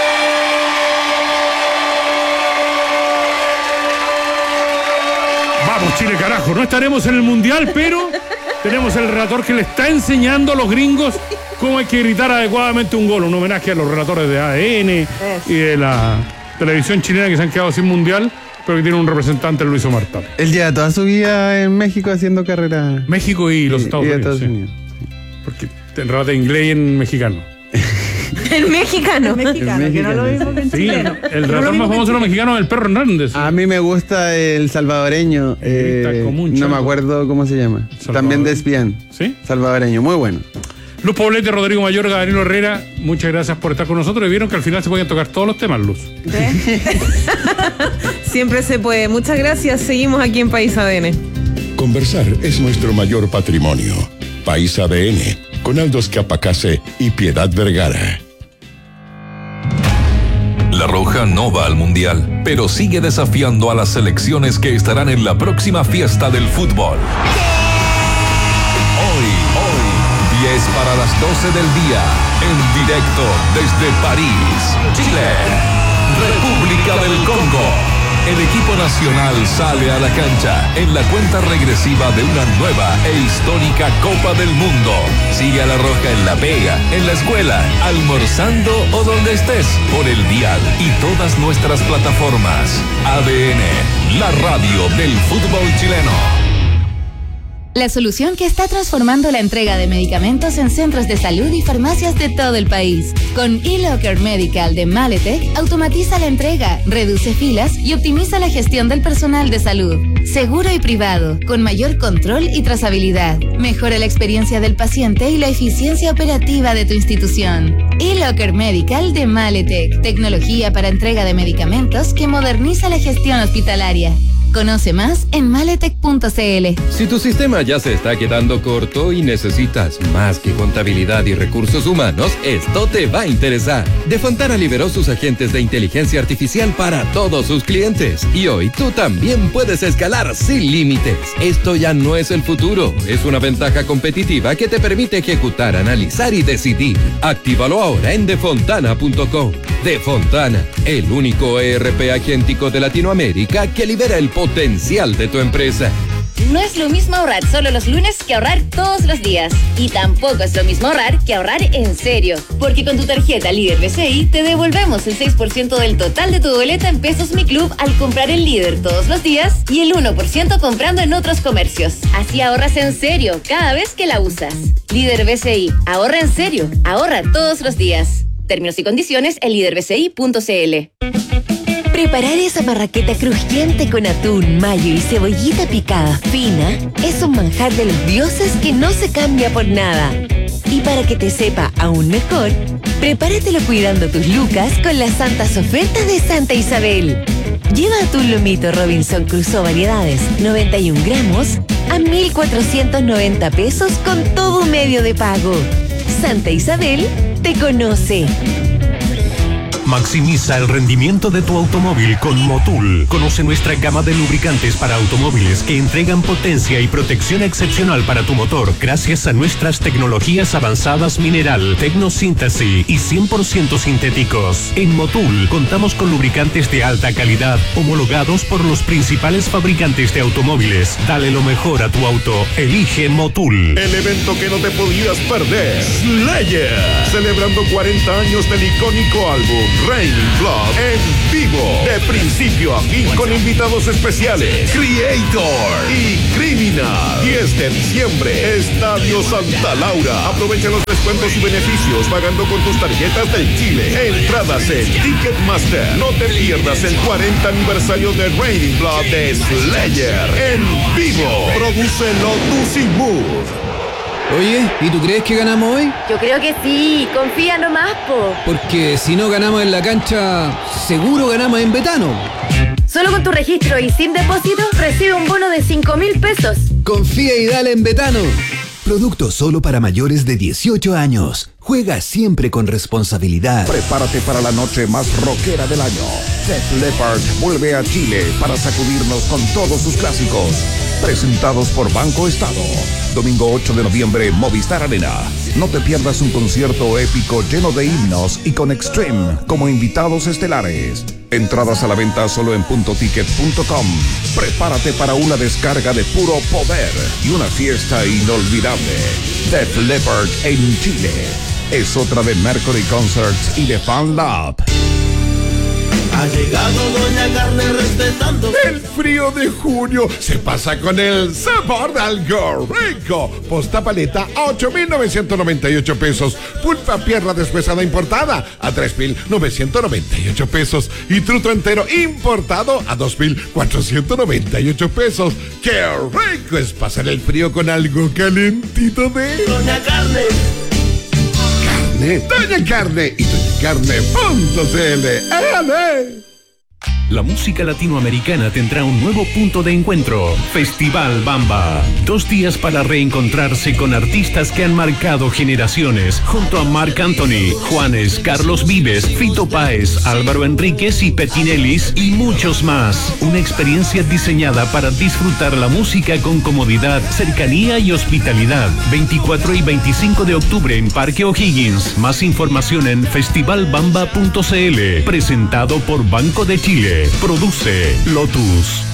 Vamos, Chile, carajo. No estaremos en el Mundial, pero tenemos el relator que le está enseñando a los gringos cómo hay que gritar adecuadamente un gol. Un homenaje a los relatores de A D N y de la televisión chilena que se han quedado sin Mundial, pero que tiene un representante, Luis Omar Tapia. Él lleva toda su vida en México haciendo carrera. México y los y, Estados, y Unidos, Estados sí. Unidos. Porque te relata inglés y en mexicano. ¿En mexicano? En mexicano, que no lo mismo que en Sí, chileno. el No relator lo más mismo famoso de que los mexicanos es el Perro Hernández. A mí me gusta el salvadoreño. Eh, como un no chango. me acuerdo cómo se llama. Salvador. También de E S P N. ¿Sí? Salvadoreño, muy bueno. Luz Poblete, Rodrigo Mayorga, Danilo Herrera, muchas gracias por estar con nosotros. Y vieron que al final se podían tocar todos los temas, Luz. Siempre se puede. Muchas gracias. Seguimos aquí en País A D N. Conversar es nuestro mayor patrimonio. País A D N, con Aldo Escapacase y Piedad Vergara. La Roja no va al Mundial, pero sigue desafiando a las selecciones que estarán en la próxima fiesta del fútbol. Hoy, hoy, diez para las doce del día, en directo desde París, Chile, República del Congo. El equipo nacional sale a la cancha en la cuenta regresiva de una nueva e histórica Copa del Mundo. Sigue a La Roja en la pega, en la escuela, almorzando o donde estés, por el dial y todas nuestras plataformas. A D N, la radio del fútbol chileno. La solución que está transformando la entrega de medicamentos en centros de salud y farmacias de todo el país. Con eLocker Medical de Maletec, automatiza la entrega, reduce filas y optimiza la gestión del personal de salud. Seguro y privado, con mayor control y trazabilidad. Mejora la experiencia del paciente y la eficiencia operativa de tu institución. eLocker Medical de Maletec, tecnología para entrega de medicamentos que moderniza la gestión hospitalaria. Conoce más en maletec punto c l. Si tu sistema ya se está quedando corto y necesitas más que contabilidad y recursos humanos, esto te va a interesar. De Fontana liberó sus agentes de inteligencia artificial para todos sus clientes. Y hoy tú también puedes escalar sin límites. Esto ya no es el futuro, es una ventaja competitiva que te permite ejecutar, analizar y decidir. Actívalo ahora en defontana punto com. De Fontana, el único E R P agéntico de Latinoamérica que libera el potencial de tu empresa. No es lo mismo ahorrar solo los lunes que ahorrar todos los días. Y tampoco es lo mismo ahorrar que ahorrar en serio. Porque con tu tarjeta Líder B C I te devolvemos el seis por ciento del total de tu boleta en Pesos Mi Club al comprar el Líder todos los días y el uno por ciento comprando en otros comercios. Así ahorras en serio cada vez que la usas. Líder B C I, ahorra en serio, ahorra todos los días. Términos y condiciones en líder b c i punto c l. Preparar esa marraqueta crujiente con atún, mayo y cebollita picada fina es un manjar de los dioses que no se cambia por nada. Y para que te sepa aún mejor, prepáratelo cuidando tus lucas con las santas ofertas de Santa Isabel. Lleva atún lomito Robinson Crusoe variedades, noventa y un gramos, a mil cuatrocientos noventa pesos con todo medio de pago. Santa Isabel te conoce. Maximiza el rendimiento de tu automóvil con Motul. Conoce nuestra gama de lubricantes para automóviles que entregan potencia y protección excepcional para tu motor gracias a nuestras tecnologías avanzadas mineral, tecnosíntesis y cien por ciento sintéticos. En Motul contamos con lubricantes de alta calidad homologados por los principales fabricantes de automóviles. Dale lo mejor a tu auto. Elige Motul. El evento que no te podías perder. Slayer. Celebrando cuarenta años del icónico álbum Raining Blood en vivo. De principio a fin con invitados especiales. Creator y Criminal. diez de diciembre. Estadio Santa Laura. Aprovecha los descuentos y beneficios pagando con tus tarjetas del Chile. Entradas en Ticketmaster. No te pierdas el cuarenta aniversario de Raining Blood de Slayer en vivo. Produce Lotus y Mood. Oye, ¿y tú crees que ganamos hoy? Yo creo que sí, confía nomás, po. Porque si no ganamos en la cancha, seguro ganamos en Betano. Solo con tu registro y sin depósito, recibe un bono de cinco mil pesos. Confía y dale en Betano. Producto solo para mayores de dieciocho años. Juega siempre con responsabilidad. Prepárate para la noche más rockera del año. Def Leppard vuelve a Chile para sacudirnos con todos sus clásicos. Presentados por Banco Estado. Domingo ocho de noviembre, Movistar Arena. No te pierdas un concierto épico lleno de himnos y con Extreme como invitados estelares. Entradas a la venta solo en punto ticket punto com. Prepárate para una descarga de puro poder y una fiesta inolvidable. Def Leppard en Chile. Es otra de Mercury Concerts y de Fan Lab. Ha llegado Doña Carne respetando. El frío de junio se pasa con el sabor de algo rico. Posta paleta a ocho mil novecientos noventa y ocho pesos. Pulpa pierna deshuesada importada a tres mil novecientos noventa y ocho pesos. Y truto entero importado a dos mil cuatrocientos noventa y ocho pesos. ¡Qué rico es pasar el frío con algo calentito de Doña Carne! Doña Carne y doña carne punto c l. ¡Éale! La música latinoamericana tendrá un nuevo punto de encuentro. Festival Bamba. Dos días para reencontrarse con artistas que han marcado generaciones. Junto a Marc Anthony, Juanes, Carlos Vives, Fito Páez, Álvaro Enríquez y Petinelis y muchos más. Una experiencia diseñada para disfrutar la música con comodidad, cercanía y hospitalidad. veinticuatro y veinticinco de octubre en Parque O'Higgins. Más información en festival bamba punto c l. Presentado por Banco de Chile. Produce Lotus.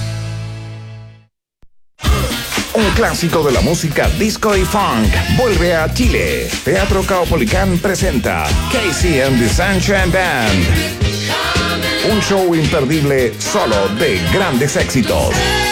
Un clásico de la música disco y funk vuelve a Chile. Teatro Caupolicán presenta Casey and the Sunshine Band. Un show imperdible solo de grandes éxitos.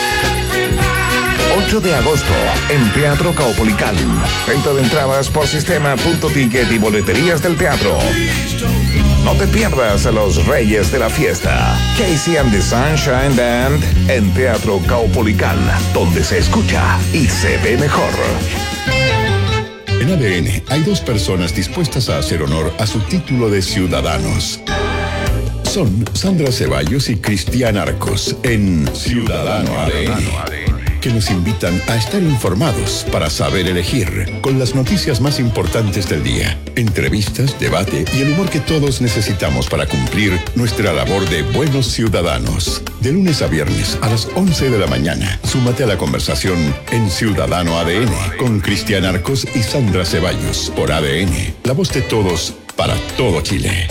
ocho de agosto en Teatro Caupolicán. Venta de entradas por sistema punto ticket y boleterías del teatro. No te pierdas a los reyes de la fiesta. Casey and the Sunshine Band en Teatro Caupolicán, donde se escucha y se ve mejor. En A D N hay dos personas dispuestas a hacer honor a su título de ciudadanos. Son Sandra Ceballos y Cristian Arcos en Ciudadano A D N, que nos invitan a estar informados para saber elegir, con las noticias más importantes del día, entrevistas, debate y el humor que todos necesitamos para cumplir nuestra labor de buenos ciudadanos. De lunes a viernes a las once de la mañana, súmate a la conversación en Ciudadano A D N con Cristian Arcos y Sandra Ceballos por A D N, la voz de todos para todo Chile.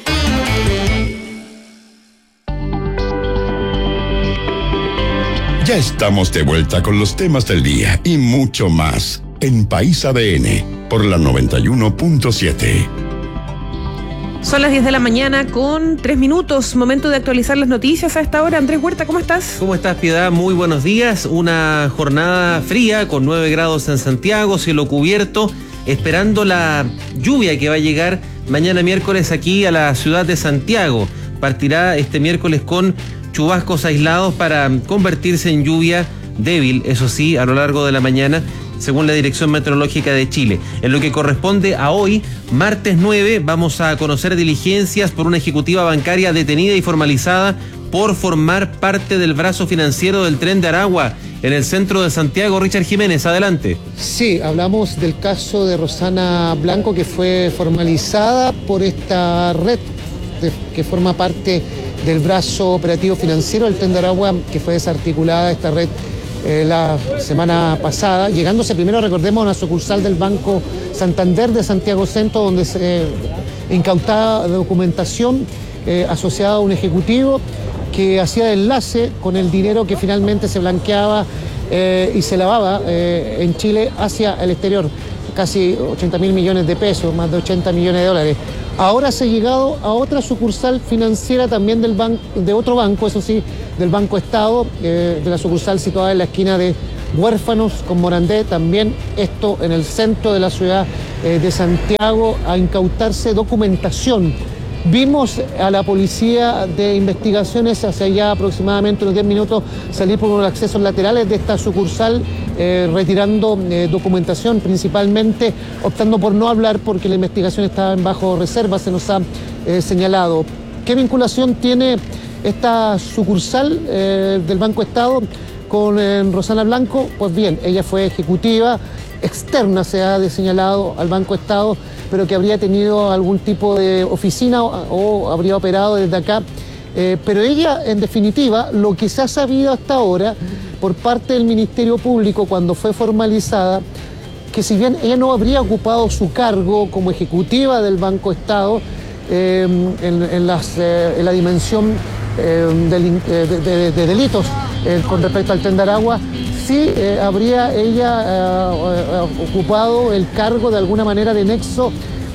Ya estamos de vuelta con los temas del día y mucho más en País A D N por la noventa y uno punto siete. Son las diez de la mañana con tres minutos. Momento de actualizar las noticias a esta hora. Andrés Huerta, ¿cómo estás? ¿Cómo estás, Piedad? Muy buenos días. Una jornada fría con nueve grados en Santiago, cielo cubierto, esperando la lluvia que va a llegar mañana miércoles aquí a la ciudad de Santiago. Partirá este miércoles con chubascos aislados para convertirse en lluvia débil, eso sí, a lo largo de la mañana, según la Dirección Meteorológica de Chile. En lo que corresponde a hoy, martes nueve, vamos a conocer diligencias por una ejecutiva bancaria detenida y formalizada por formar parte del brazo financiero del Tren de Aragua en el centro de Santiago. Richard Jiménez, adelante. Sí, hablamos del caso de Rosana Blanco, que fue formalizada por esta red de, que forma parte del brazo operativo financiero del Tren de Aragua, que fue desarticulada esta red eh, la semana pasada, llegándose primero, recordemos, a una sucursal del Banco Santander de Santiago Centro, donde se eh, incautaba documentación eh, asociada a un ejecutivo que hacía enlace con el dinero que finalmente se blanqueaba eh, y se lavaba eh, en Chile hacia el exterior, casi ochenta mil millones de pesos, más de ochenta millones de dólares. Ahora se ha llegado a otra sucursal financiera también del ban de otro banco, eso sí, del Banco Estado, eh, de la sucursal situada en la esquina de Huérfanos con Morandé, también esto en el centro de la ciudad eh, de Santiago, a incautarse documentación. Vimos a la policía de investigaciones hace ya aproximadamente unos diez minutos salir por los accesos laterales de esta sucursal eh, retirando eh, documentación, principalmente optando por no hablar porque la investigación estaba en bajo reserva, se nos ha eh, señalado. ¿Qué vinculación tiene esta sucursal eh, del Banco Estado con eh, Rosana Blanco? Pues bien, ella fue ejecutiva externa, se ha señalado al Banco Estado, pero que habría tenido algún tipo de oficina o, o habría operado desde acá. Eh, pero ella, en definitiva, lo que se ha sabido hasta ahora por parte del Ministerio Público cuando fue formalizada, que si bien ella no habría ocupado su cargo como ejecutiva del Banco Estado eh, en, en, las, eh, en la dimensión eh, del, de, de, de delitos eh, con respecto al Tren de Aragua, sí eh, habría ella eh, ocupado el cargo de alguna manera de nexo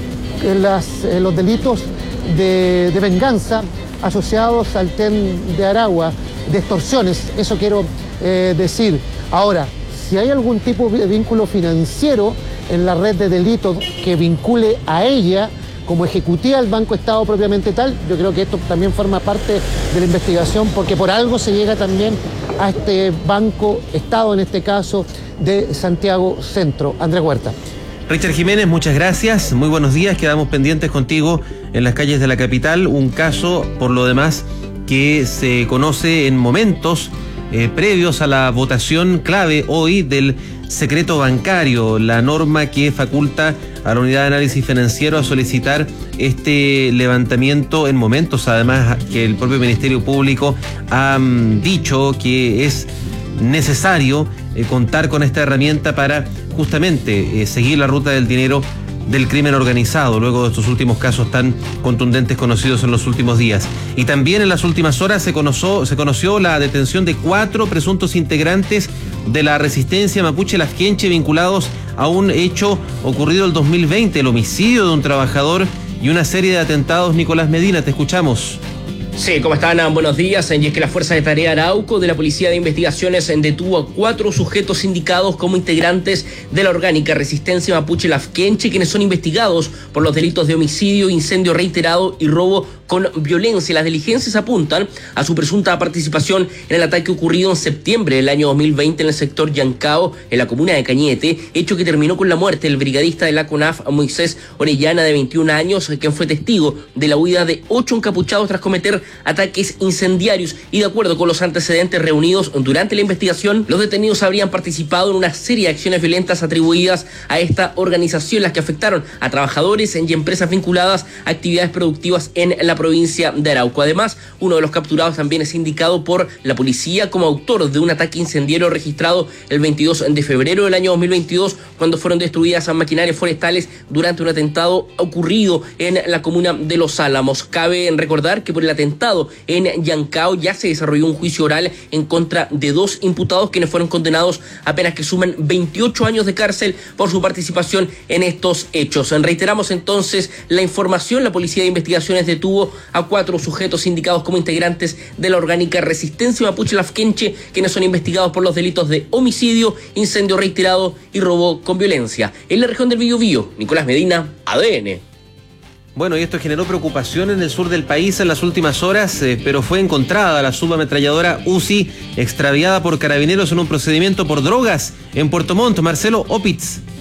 en, las, en los delitos de, de venganza asociados al Tren de Aragua, de extorsiones, eso quiero eh, decir. Ahora, si hay algún tipo de vínculo financiero en la red de delitos que vincule a ella como ejecutiva del Banco Estado propiamente tal, yo creo que esto también forma parte de la investigación, porque por algo se llega también a este Banco Estado, en este caso, de Santiago Centro. Andrés Huerta. Richard Jiménez, muchas gracias. Muy buenos días. Quedamos pendientes contigo en las calles de la capital. Un caso, por lo demás, que se conoce en momentos eh, previos a la votación clave hoy del secreto bancario, la norma que faculta a la Unidad de Análisis Financiero a solicitar este levantamiento en momentos, además, que el propio Ministerio Público ha um, dicho que es necesario eh, contar con esta herramienta para justamente eh, seguir la ruta del dinero del crimen organizado, luego de estos últimos casos tan contundentes conocidos en los últimos días. Y también en las últimas horas se conoció, se conoció la detención de cuatro presuntos integrantes de la resistencia mapuche Lafkenche vinculados a un hecho ocurrido el dos mil veinte, el homicidio de un trabajador y una serie de atentados. Nicolás Medina, te escuchamos. Sí, ¿cómo están? Buenos días. Y es que la Fuerza de Tarea Arauco de la Policía de Investigaciones detuvo a cuatro sujetos indicados como integrantes de la orgánica Resistencia Mapuche Lafkenche, quienes son investigados por los delitos de homicidio, incendio reiterado y robo con violencia. Las diligencias apuntan a su presunta participación en el ataque ocurrido en septiembre del año dos mil veinte en el sector Yancao, en la comuna de Cañete, hecho que terminó con la muerte del brigadista de la CONAF, Moisés Orellana, de veintiún años, quien fue testigo de la huida de ocho encapuchados tras cometer ataques incendiarios. Y de acuerdo con los antecedentes reunidos durante la investigación, los detenidos habrían participado en una serie de acciones violentas atribuidas a esta organización, las que afectaron a trabajadores y empresas vinculadas a actividades productivas en la provincia de Arauco. Además, uno de los capturados también es indicado por la policía como autor de un ataque incendiario registrado el veintidós de febrero del año dos mil veintidós, cuando fueron destruidas maquinarias forestales durante un atentado ocurrido en la comuna de Los Álamos. Cabe recordar que por el atentado en Yancao ya se desarrolló un juicio oral en contra de dos imputados, quienes fueron condenados a penas que suman veintiocho años de cárcel por su participación en estos hechos. Reiteramos entonces la información: la Policía de Investigaciones detuvo a cuatro sujetos indicados como integrantes de la orgánica Resistencia Mapuche Lafkenche, quienes son investigados por los delitos de homicidio, incendio reiterado y robo con violencia. En la región del Biobío, Nicolás Medina, A D N. Bueno, y esto generó preocupación en el sur del país en las últimas horas, eh, pero fue encontrada la subametralladora Uzi extraviada por carabineros en un procedimiento por drogas en Puerto Montt. Marcelo Opitz.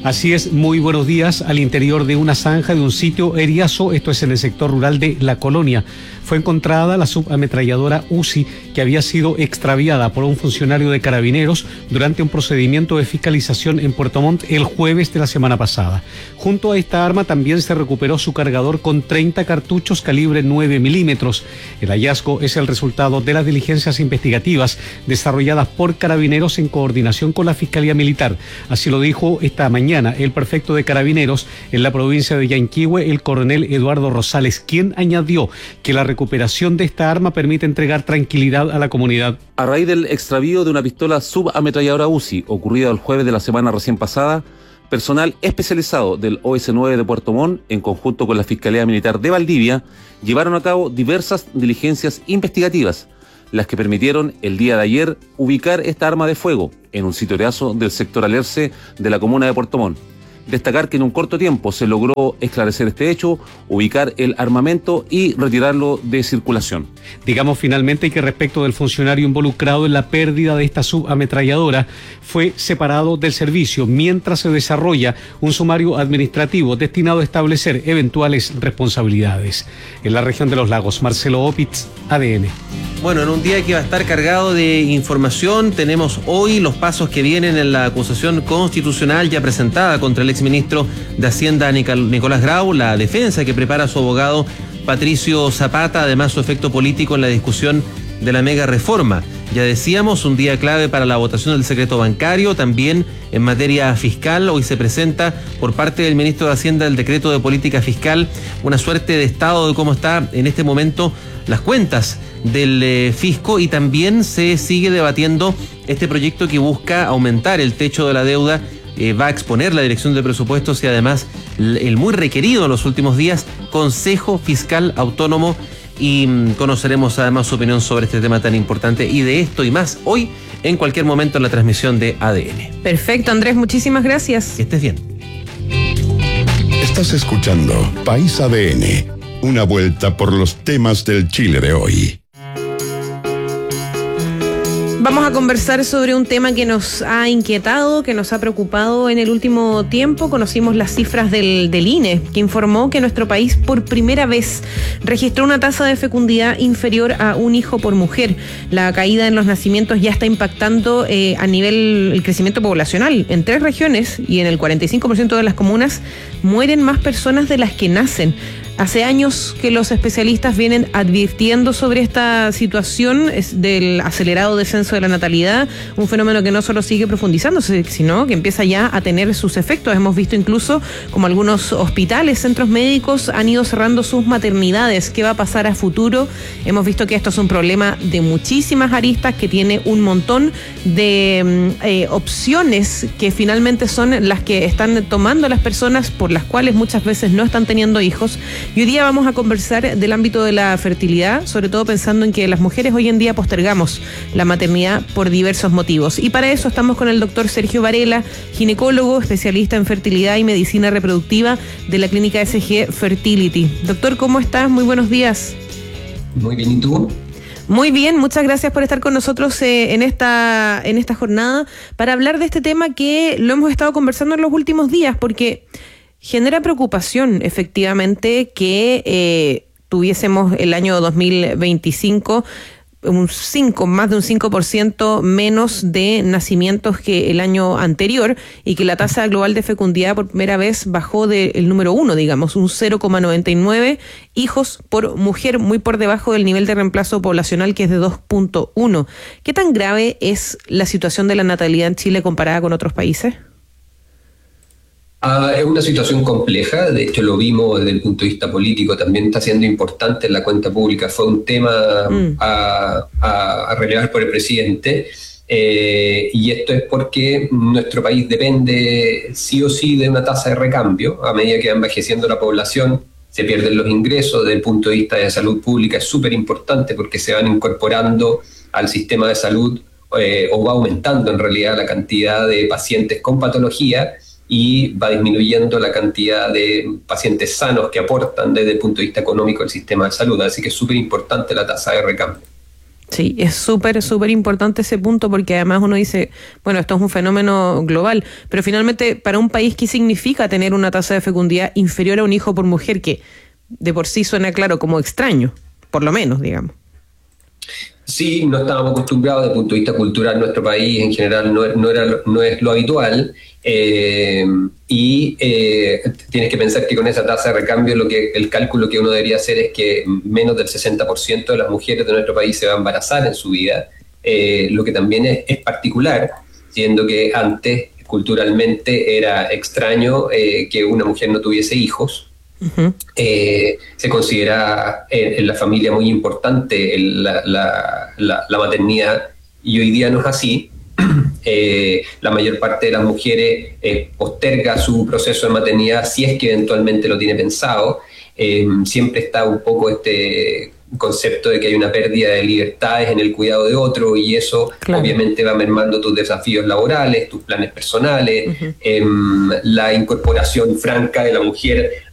Así es, muy buenos días. Al interior de una zanja de un sitio Eriazo, esto es en el sector rural de La Colonia, fue encontrada la subametralladora Uzi que había sido extraviada por un funcionario de Carabineros durante un procedimiento de fiscalización en Puerto Montt el jueves de la semana pasada. Junto a esta arma también se recuperó su cargador con treinta cartuchos calibre nueve milímetros. El hallazgo es el resultado de las diligencias investigativas desarrolladas por Carabineros en coordinación con la Fiscalía Militar. Así lo dijo esta mañana el prefecto de Carabineros en la provincia de Yanquihue, el coronel Eduardo Rosales, quien añadió que la recuperación de esta arma permite entregar tranquilidad a la comunidad. A raíz del extravío de una pistola subametralladora Uzi ocurrida el jueves de la semana recién pasada, personal especializado del O S nueve de Puerto Montt, en conjunto con la Fiscalía Militar de Valdivia, llevaron a cabo diversas diligencias investigativas, las que permitieron el día de ayer ubicar esta arma de fuego en un sitio Eriazo del sector Alerce de la comuna de Puerto Montt. Destacar que en un corto tiempo se logró esclarecer este hecho, ubicar el armamento y retirarlo de circulación. Digamos finalmente que respecto del funcionario involucrado en la pérdida de esta subametralladora, fue separado del servicio mientras se desarrolla un sumario administrativo destinado a establecer eventuales responsabilidades. En la región de los lagos, Marcelo Opitz, A D N. Bueno, en un día que va a estar cargado de información, tenemos hoy los pasos que vienen en la acusación constitucional ya presentada contra el exministro de Hacienda Nicolás Grau, la defensa que prepara su abogado Patricio Zapata, además su efecto político en la discusión de la mega reforma. Ya decíamos, un día clave para la votación del secreto bancario, también en materia fiscal. Hoy se presenta por parte del ministro de Hacienda el decreto de política fiscal, una suerte de estado de cómo está en este momento las cuentas del eh, fisco, y también se sigue debatiendo este proyecto que busca aumentar el techo de la deuda. Eh, va a exponer la Dirección de Presupuestos y además el, el muy requerido en los últimos días Consejo Fiscal Autónomo, y mmm, conoceremos además su opinión sobre este tema tan importante, y de esto y más hoy en cualquier momento en la transmisión de A D N. Perfecto, Andrés, muchísimas gracias. Que estés bien. Estás escuchando País A D N, una vuelta por los temas del Chile de hoy. Vamos a conversar sobre un tema que nos ha inquietado, que nos ha preocupado en el último tiempo. Conocimos las cifras del, del I N E, que informó que nuestro país por primera vez registró una tasa de fecundidad inferior a un hijo por mujer. La caída en los nacimientos ya está impactando eh, a nivel el crecimiento poblacional. En tres regiones y en el cuarenta y cinco por ciento de las comunas mueren más personas de las que nacen. Hace años que los especialistas vienen advirtiendo sobre esta situación del acelerado descenso de la natalidad, un fenómeno que no solo sigue profundizándose, sino que empieza ya a tener sus efectos. Hemos visto incluso como algunos hospitales, centros médicos han ido cerrando sus maternidades. ¿Qué va a pasar a futuro? Hemos visto que esto es un problema de muchísimas aristas, que tiene un montón de eh, opciones que finalmente son las que están tomando las personas, por las cuales muchas veces no están teniendo hijos. Y hoy día vamos a conversar del ámbito de la fertilidad, sobre todo pensando en que las mujeres hoy en día postergamos la maternidad por diversos motivos. Y para eso estamos con el doctor Sergio Varela, ginecólogo, especialista en fertilidad y medicina reproductiva de la clínica S G Fertility. Doctor, ¿cómo estás? Muy buenos días. Muy bien, ¿y tú? Muy bien, muchas gracias por estar con nosotros eh, en esta en esta jornada para hablar de este tema que lo hemos estado conversando en los últimos días, porque genera preocupación, efectivamente, que eh, tuviésemos el año dos mil veinticinco un cinco, más de un cinco por ciento menos de nacimientos que el año anterior, y que la tasa global de fecundidad por primera vez bajó del número uno, digamos, un cero coma noventa y nueve hijos por mujer, muy por debajo del nivel de reemplazo poblacional, que es de dos punto uno. ¿Qué tan grave es la situación de la natalidad en Chile comparada con otros países? Uh, es una situación compleja, de hecho lo vimos desde el punto de vista político, también está siendo importante en la cuenta pública, fue un tema mm. a, a, a relevar por el presidente, eh, y esto es porque nuestro país depende sí o sí de una tasa de recambio. A medida que va envejeciendo la población, se pierden los ingresos. Desde el punto de vista de salud pública es súper importante porque se van incorporando al sistema de salud, eh, o va aumentando en realidad la cantidad de pacientes con patología, y va disminuyendo la cantidad de pacientes sanos que aportan desde el punto de vista económico el sistema de salud. Así que es súper importante la tasa de recambio. Sí, es súper, súper importante ese punto porque además uno dice, bueno, esto es un fenómeno global, pero finalmente para un país, ¿qué significa tener una tasa de fecundidad inferior a un hijo por mujer? Que de por sí suena claro como extraño, por lo menos, digamos. Sí, no estábamos acostumbrados desde el punto de vista cultural, nuestro país en general no, no, era, no es lo habitual, eh, y eh, tienes que pensar que con esa tasa de recambio lo que el cálculo que uno debería hacer es que menos del sesenta por ciento de las mujeres de nuestro país se va a embarazar en su vida, eh, lo que también es, es particular, siendo que antes culturalmente era extraño eh, que una mujer no tuviese hijos. Uh-huh. Eh, se considera en, en la familia muy importante el, la, la, la, la maternidad, y hoy día no es así. Eh, la mayor parte de las mujeres eh, posterga su proceso de maternidad si es que eventualmente lo tiene pensado. Eh, siempre está un poco este concepto de que hay una pérdida de libertades en el cuidado de otro, y eso claro. obviamente va mermando tus desafíos laborales, tus planes personales, uh-huh. eh, la incorporación franca de la mujer